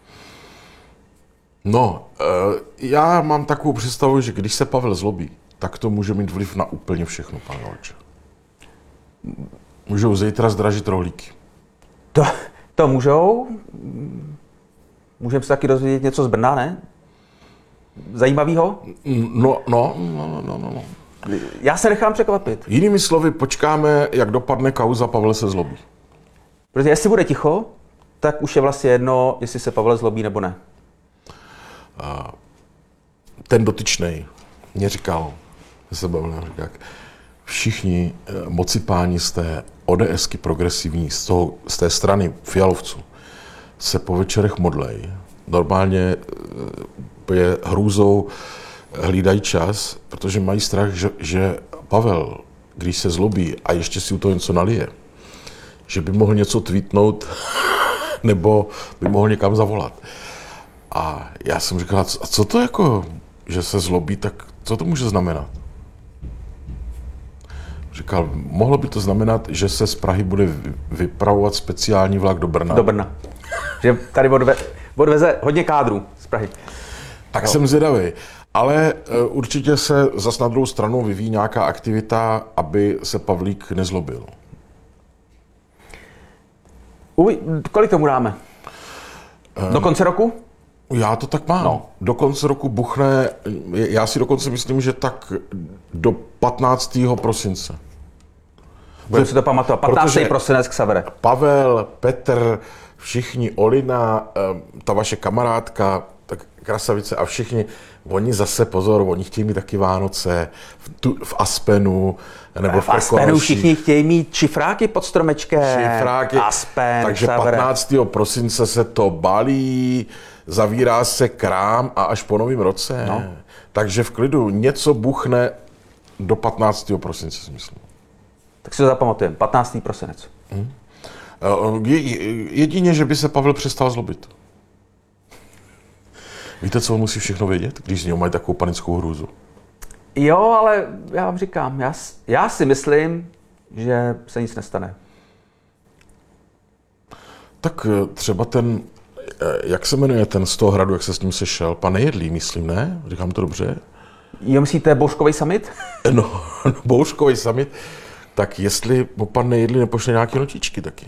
No, uh, já mám takovou představu, že když se Pavel zlobí, tak to může mít vliv na úplně všechno, pane Holče. Můžou zítra zdražit rohlíky. To, to můžou. Můžeme se taky dozvědět něco z Brna, ne? Zajímavýho? No, no, no, no, no, no. Já se nechám překvapit. Jinými slovy, počkáme, jak dopadne kauza, Pavel se zlobí. Protože jestli bude ticho, tak už je vlastně jedno, jestli se Pavel zlobí nebo ne. Ten dotyčnej mě říkal, se bavil, jak všichni mocipáni z té ODSky progresivní, z, toho, z té strany Fialovců, se po večerech modlej. Normálně je hrůzou hlídají čas, protože mají strach, že, že Pavel, když se zlobí a ještě si u toho něco nalije, že by mohl něco tweetnout nebo by mohl někam zavolat. A já jsem říkal, a co to jako, že se zlobí, tak co to může znamenat? Říkal, mohlo by to znamenat, že se z Prahy bude vypravovat speciální vlak do Brna. Do Brna. Že tady odve, odveze hodně kádrů z Prahy. Tak jo. Jsem zvědavý. Ale uh, určitě se zas na druhou stranu vyvíjí nějaká aktivita, aby se Pavlík nezlobil. Uj, kolik tomu dáme? Do konce roku? Já to tak mám. No. Do konce roku buchne, já si dokonce myslím, že tak do patnáctého prosince. Budeme si to pamatovat. patnáctého Protože prosinec k Savere. Pavel, Petr, všichni, Olina, ta vaše kamarádka, tak Krasavice a všichni, oni zase, pozor, oni chtějí mít taky Vánoce v, tu, v Aspenu, nebo v, v Aspenu všichni chtějí mít šifráky pod stromečkem. Šifráky. Aspen, Takže Savere. patnáctého prosince se to balí, zavírá se krám a až po novém roce. No. Takže v klidu něco buchne do patnáctého prosince, si myslím. Tak si to zapamatujeme. patnáctého prosinec. Hmm. Je, jedině, že by se Pavel přestal zlobit. Víte, co on musí všechno vědět, když z něho mají takovou panickou hrůzu? Jo, ale já vám říkám, já, já si myslím, že se nic nestane. Tak třeba ten, jak se jmenuje ten z toho hradu, jak se s ním sešel, pan Nejedlý, myslím, ne? Říkám to dobře? Jo, myslíte Bouškovej summit? No, no Bouškovej summit. Tak jestli mu pan Nejedlý nepošle nějaké notičky taky.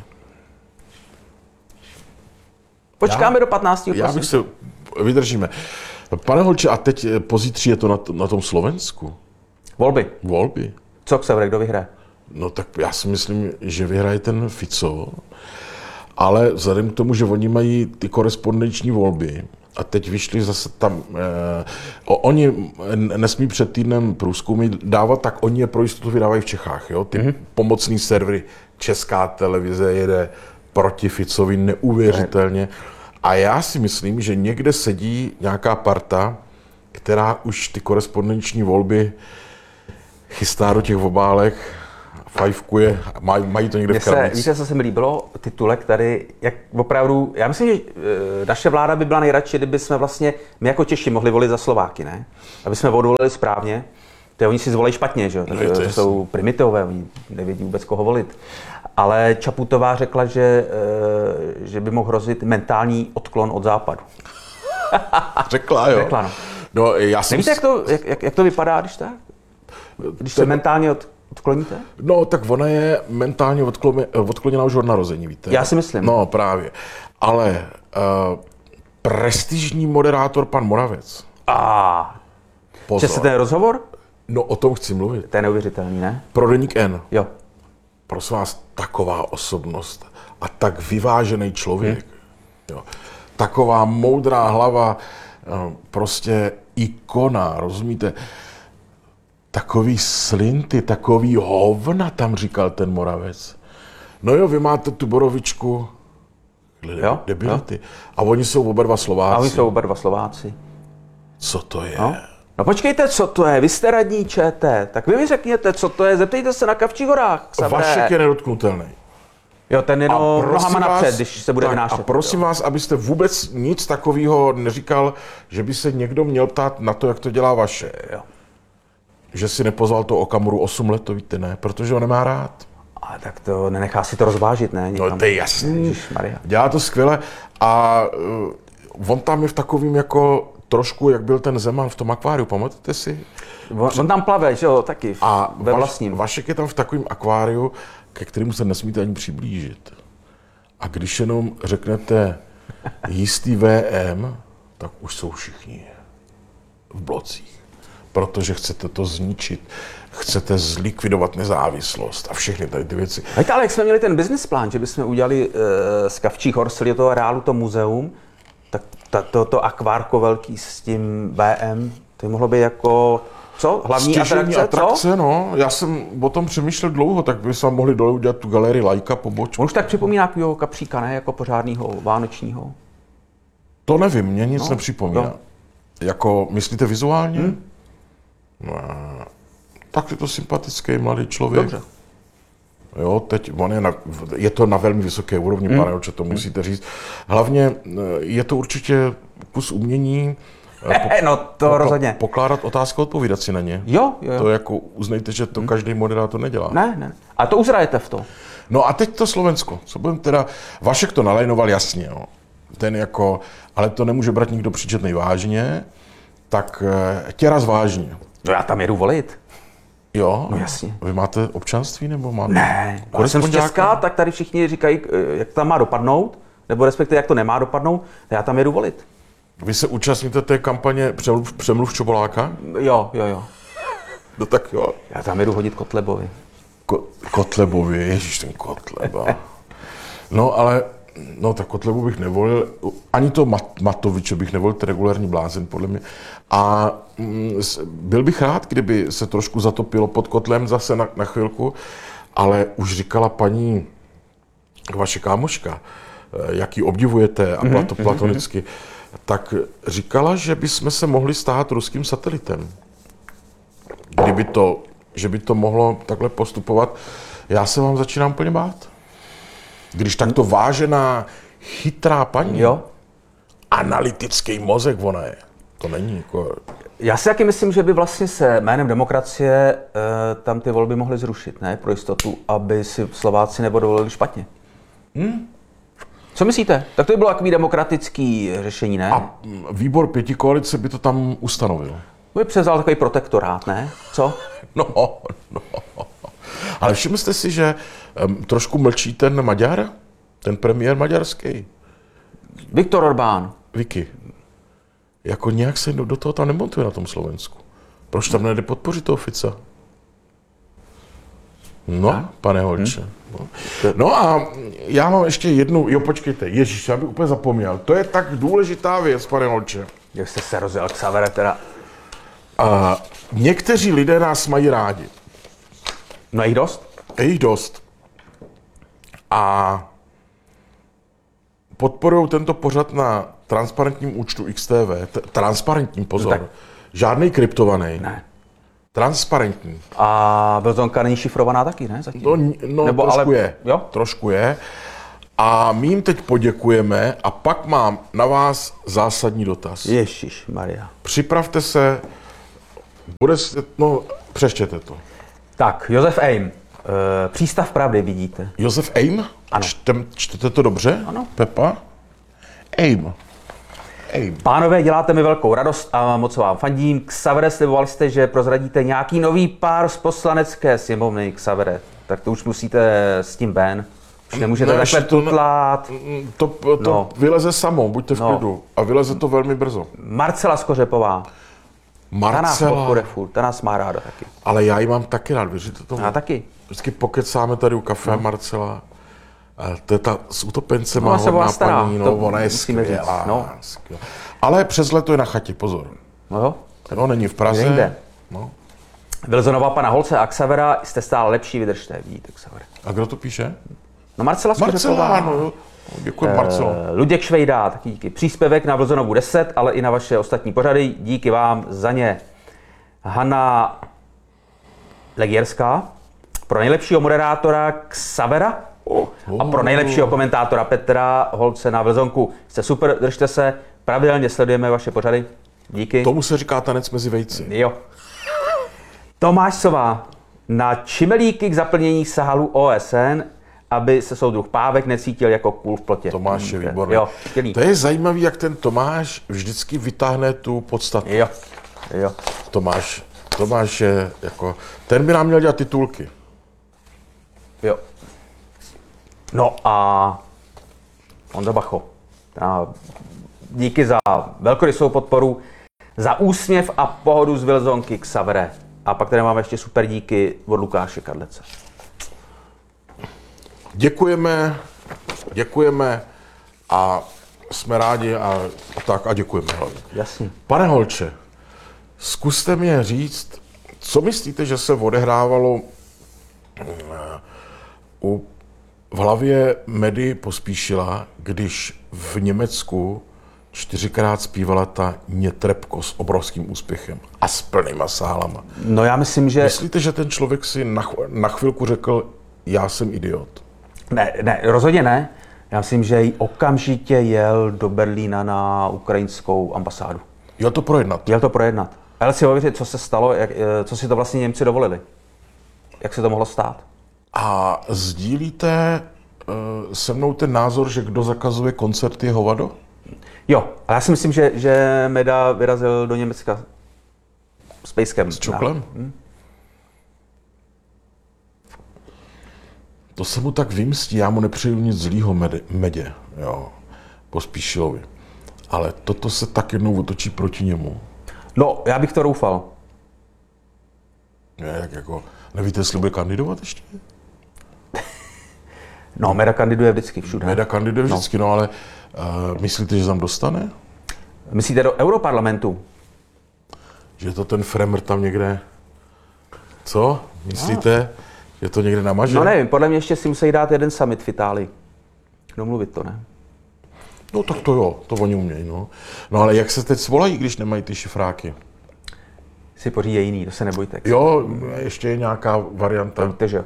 Počkáme já, do patnáctého Já bych se, vydržíme. Pane Holče, a teď pozítří je to na, na tom Slovensku? Volby. Volby. Co k Severe, kdo vyhraje? No tak já si myslím, že vyhraje ten Fico, ale vzhledem k tomu, že oni mají ty korespondenční volby, a teď vyšli zase tam, eh, oni nesmí před týdnem průzkumy dávat, tak oni je pro jistotu vydávají v Čechách, jo? Ty mm-hmm. pomocný servery, Česká televize jede proti Ficovi neuvěřitelně. A já si myslím, že někde sedí nějaká parta, která už ty korespondenční volby chystá do těch obálek, fajfkuje, maj, mají to někde Mně v krabici. Se, víte, co se mi líbilo? Titulek tady, jak opravdu, já myslím, že e, naše vláda by byla nejradši, kdyby jsme vlastně, my jako Češi mohli volit za Slováky, ne? Aby jsme odvolili správně, to oni si zvolí špatně, že jo? No, to jsou primitivové, oni nevědí vůbec, koho volit. Ale Čaputová řekla, že, e, že by mohl hrozit mentální odklon od západu. Řekla, jo. Řekla, no. No, já jsem... Nevíte, jak to, jak, jak, jak to vypadá, když tak? Když se mentálně od, odkloníte? No, tak ona je mentálně odkloněná už od narození, víte? Já si myslím. No, právě. Ale uh, prestižní moderátor pan Moravec. A Pozor. Četl ten rozhovor? No, o tom chci mluvit. To je neuvěřitelný, ne? Pro Deník N. Jo. Prosím vás, taková osobnost a tak vyvážený člověk. Hmm. Jo. Taková moudrá hlava, prostě ikona, rozumíte? Takový slinty, takový hovna, tam říkal ten Moravec. No jo, vy máte tu borovičku, jo, debility. Jo. A oni jsou oba dva Slováci. A oni jsou oba dva Slováci. Co to je? No. No počkejte, co to je? Vy jste radní ČT. Tak vy mi řekněte, co to je. Zeptejte se na Kavčích horách. Vašek je nedotknutelný. Jo, ten jenom nohama napřed, když se bude tak, vynášet. A prosím jo. vás, abyste vůbec nic takového neříkal, že by se někdo měl ptát na to, jak to dělá vaše. Jo. Že si nepozval to Okamuru osm let, to víte, ne? Protože ho nemá rád. Ale tak to nenechá si to rozvážit, ne? Někam. No to je jasný. Ježišmarja. Dělá to skvěle a uh, on tam je v takovým jako trošku, jak byl ten Zeman v tom akváriu, pamatujete si? On, on tam plave, že jo, taky. A ve vaš, vlastním. Vašek je tam v takovém akváriu, ke kterému se nesmíte ani přiblížit. A když jenom řeknete jistý V M, tak už jsou všichni v blocích. Protože chcete to zničit. chcete zlikvidovat nezávislost a všechny tady ty věci. Víte, ale jak jsme měli ten business plán, že bychom udělali uh, z Kavčích hor celého toho areálu to muzeum, tak ta, to, to akvárko velký s tím bé em, to by mohlo být jako, co? Hlavní Stěžejní atrakce, atrakce, co? no. Já jsem o tom přemýšlel dlouho, tak by jsme mohli dole udělat tu galerii Lajka pobočku. On už tak připomíná takového kapříka, ne? Jako pořádného vánočního. To nevím, mě nic No, nepřipomíná. no. Jako, myslíte vizuálně? Hmm? No, tak je to sympatický mladý člověk. Dobře. Jo, teď on je, na, je to na velmi vysoké úrovni, Hmm. pane oče, to musíte říct. Hlavně je to určitě kus umění. Eh, no to rozhodně. Pokládat otázky, odpovídat si na ně. Jo, jo, jo. To jako uznejte, že to každý moderátor nedělá. Ne, ne. A to uzrajete v to. No a teď to Slovensko. Co budem teda, Vašek to nalajnoval jasně, jo. Ten jako, ale to nemůže brát nikdo příčetnej vážně, tak e, tě raz vážně. No já tam jedu volit. Jo? No jasně. Vy máte občanství nebo máte? Ne, já jsem z korespondáka? Česka, tak tady všichni říkají, eh, jak to tam má dopadnout, nebo respektive jak to nemá dopadnout, já tam jedu volit. Vy se účastníte té kampaně Přemluv, Přemluv Čoboláka? Jo, jo, jo. No tak jo. Já tam jedu hodit Kotlebovi. Ko, Kotlebovi, ježíš ten Kotleba. No ale, no tak Kotlebu bych nevolil, ani to Mat, Matoviče bych nevolil, to je regulární blázen podle mě. A mm, byl bych rád, kdyby se trošku zatopilo pod kotlem zase na, na chvilku, ale už říkala paní, vaše kámoška, jak ji obdivujete a plato, platonicky, tak říkala, že bychom se mohli stát ruským satelitem. Kdyby to, že by to mohlo takhle postupovat, já se vám začínám úplně bát. Když takto vážená, chytrá paní, Jo. analytický mozek ona je, to není jako... Já si taky myslím, že by vlastně se jménem demokracie e, tam ty volby mohly zrušit, ne? Pro jistotu, aby si Slováci nedovolili špatně. Hmm? Co myslíte? Tak to by bylo takový demokratický řešení, ne? A výbor pětikoalice by to tam ustanovil. To by převzal takový protektorát, ne? Co? No, no. Ale všimli jste si, že um, trošku mlčí ten Maďar, ten premiér maďarský, Viktor Orbán. Vicky. Jako nějak se do, do toho tam nemontuje na tom Slovensku. Proč tam nejde podpořit toho Fica? No, a? pane Holče. Hmm. No. no a já mám ještě jednu, jo počkejte, ježíš, já bych úplně zapomněl. To je tak důležitá věc, pane Holče. Jak jste se rozjel k Savere teda? A někteří lidé nás mají rádi. No jich dost? Je jich dost. A podporují tento pořad na transparentním účtu X T V. T- transparentním, pozor. No tak. Žádný kryptovaný. Ne. Transparentní. A Belzonka není šifrovaná taky, ne? Zatím. No, no Nebo trošku ale- je. jo? Trošku je. A my jim teď poděkujeme a pak mám na vás zásadní dotaz. Ježíš Maria. Připravte se, bude se, no, přeštěte to. Tak, Josef Aim. E, přístav pravdy vidíte. Josef Aim? Ano. Čtem, čtete to dobře? Ano. Pepa? Aim. Aim. Pánové, děláte mi velkou radost a moc vám fandím. Xavere, slibovali jste, že prozradíte nějaký nový pár z poslanecké sněmovny Xavere. Tak to už musíte s tím ven. Už nemůžete No, takhle ještě to ne- tutlát. To, to No. vyleze samo, buďte v No. klidu. A vyleze to velmi brzo. Marcela Skořepová. Ta nás Marcela, podporuje furt, ta nás má ráda taky. ale já ji mám taky rád, věříte tomu? Já taky. Vždycky pokecáme tady u kafe no. Marcela. A to je ta s utopencema Ona se hodná byla stará, paní, no, to ona je musíme říct, skvělá, no. skvělá. Ale přes leto je na chatě, pozor. No jo. No, není v Praze. Jinde. No. Wilsonova, pana Holce a Xavera, jste stále lepší, vydržte, vidíte Xavere. A kdo to píše? No Marcela Skořepová. Marcela, no jo. Děkuji, Marcelo. Eh, Luděk Švejda, taky díky. Příspěvek na Wilsonovu deset, ale i na vaše ostatní pořady. Díky vám za ně. Hanna Legierská, pro nejlepšího moderátora Xavera a pro nejlepšího komentátora Petra Holce na Wilsonku. Jste super, držte se, pravidelně sledujeme vaše pořady. Díky. Tomu se říká tanec mezi vejci. Jo. Tomáš Sová, na čimelíky k zaplnění sálu O S N, aby se soudruh Pávek necítil jako kůl v plotě. Tomáš je Hmm, výborný. Jo, skvělý. To je zajímavý, jak ten Tomáš vždycky vytáhne tu podstatu. Jo, jo. Tomáš, Tomáš je jako, ten by nám měl dělat titulky. Jo. No a Ondra Bacho. A díky za velkorysou podporu, za úsměv a pohodu z Wilsonky Xavere. A pak tady máme ještě super díky od Lukáše Kadlece. Děkujeme, děkujeme a jsme rádi a, a tak a děkujeme hlavně. Jasně. Pane Holče, zkuste mi říct, co myslíte, že se odehrávalo u, v hlavě Medy Pospíšila, když v Německu čtyřikrát zpívala ta Nětrebko s obrovským úspěchem a s plnýma sálama. No já myslím, že... Myslíte, že ten člověk si na, na chvilku řekl, já jsem idiot? Ne, ne, rozhodně ne. Já myslím, že jí okamžitě jel do Berlína na ukrajinskou ambasádu. Jel to projednat? Jel to projednat. Ale si uvědomit, co se stalo, jak, co si to vlastně Němci dovolili. Jak se to mohlo stát? A sdílíte uh, se mnou ten názor, že kdo zakazuje koncert je hovado? Jo, ale já si myslím, že, že Meda vyrazil do Německa s pejskem. S čoklem? Hmm. To se mu tak vymstí, já mu nepřeju nic zlýho Medě, medě, jo, Pospíšilovi. Ale toto se tak jednou otočí proti němu. No, já bych to doufal. Ne, jak jako, nevíte, jestli bude kandidovat ještě? No, Meda kandiduje vždycky všude. Meda kandiduje vždycky, no, no ale uh, myslíte, že tam dostane? Myslíte do Europarlamentu? Že to ten Fremr tam někde... Co? Myslíte, no. že to někde namaže? No nevím, podle mě ještě si musí dát jeden summit v Itálii. Domluvit to, ne? No tak to jo, to oni umějí, no. No ale jak se teď svolají, když nemají ty šifráky? Si pořídí jiný, to se nebojte. Jo, ještě je nějaká varianta. Takže.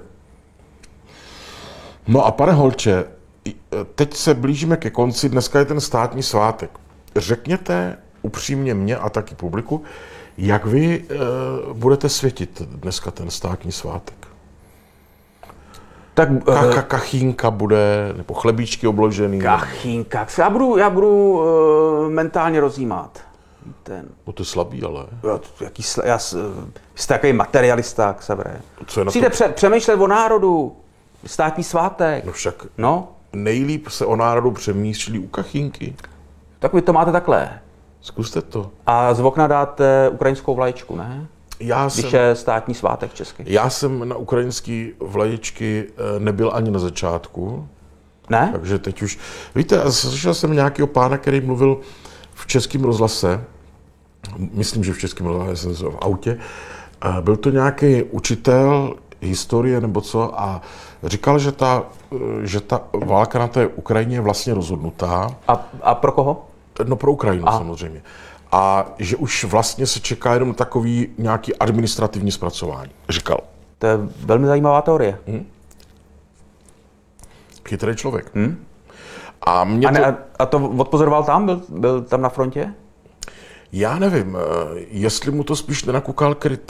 No a pane Holče, teď se blížíme ke konci, dneska je ten státní svátek. Řekněte upřímně mě a taky publiku, jak vy e, budete světit dneska ten státní svátek? Tak, Ka- kachínka bude, nebo chlebíčky obložený? Kachínka, já budu, já budu uh, mentálně rozjímat. Ten. No to je slabý, ale. Jo, jaký sl- já, jste takový materialista, Xaveré. Co je na Musíte to? pře- přemýšlet o národu, státní svátek. No však No, nejlíp se o národu přemýšlí u kachínky. tak vy to máte takhle. Zkuste to. A z okna dáte ukrajinskou vlaječku, ne? Já Když jsem, je státní svátek český. já jsem na ukrajinský vlaječky nebyl ani na začátku, Ne? takže teď už... Víte, slyšel jsem nějakého pána, který mluvil v Českém rozhlase, myslím, že v Českém rozhlase jsem v autě, byl to nějaký učitel historie nebo co a říkal, že ta, že ta válka na té Ukrajině je vlastně rozhodnutá. A, a pro koho? No pro Ukrajinu A. samozřejmě. A že už vlastně se čeká jenom takový nějaký administrativní zpracování, říkal. To je velmi zajímavá teorie. Hmm? Chytrý člověk. Hmm? A, mě A, to, ne, a, a to odpozoroval tam? Byl, byl tam na frontě? já nevím, jestli mu to spíš nenakukal kryt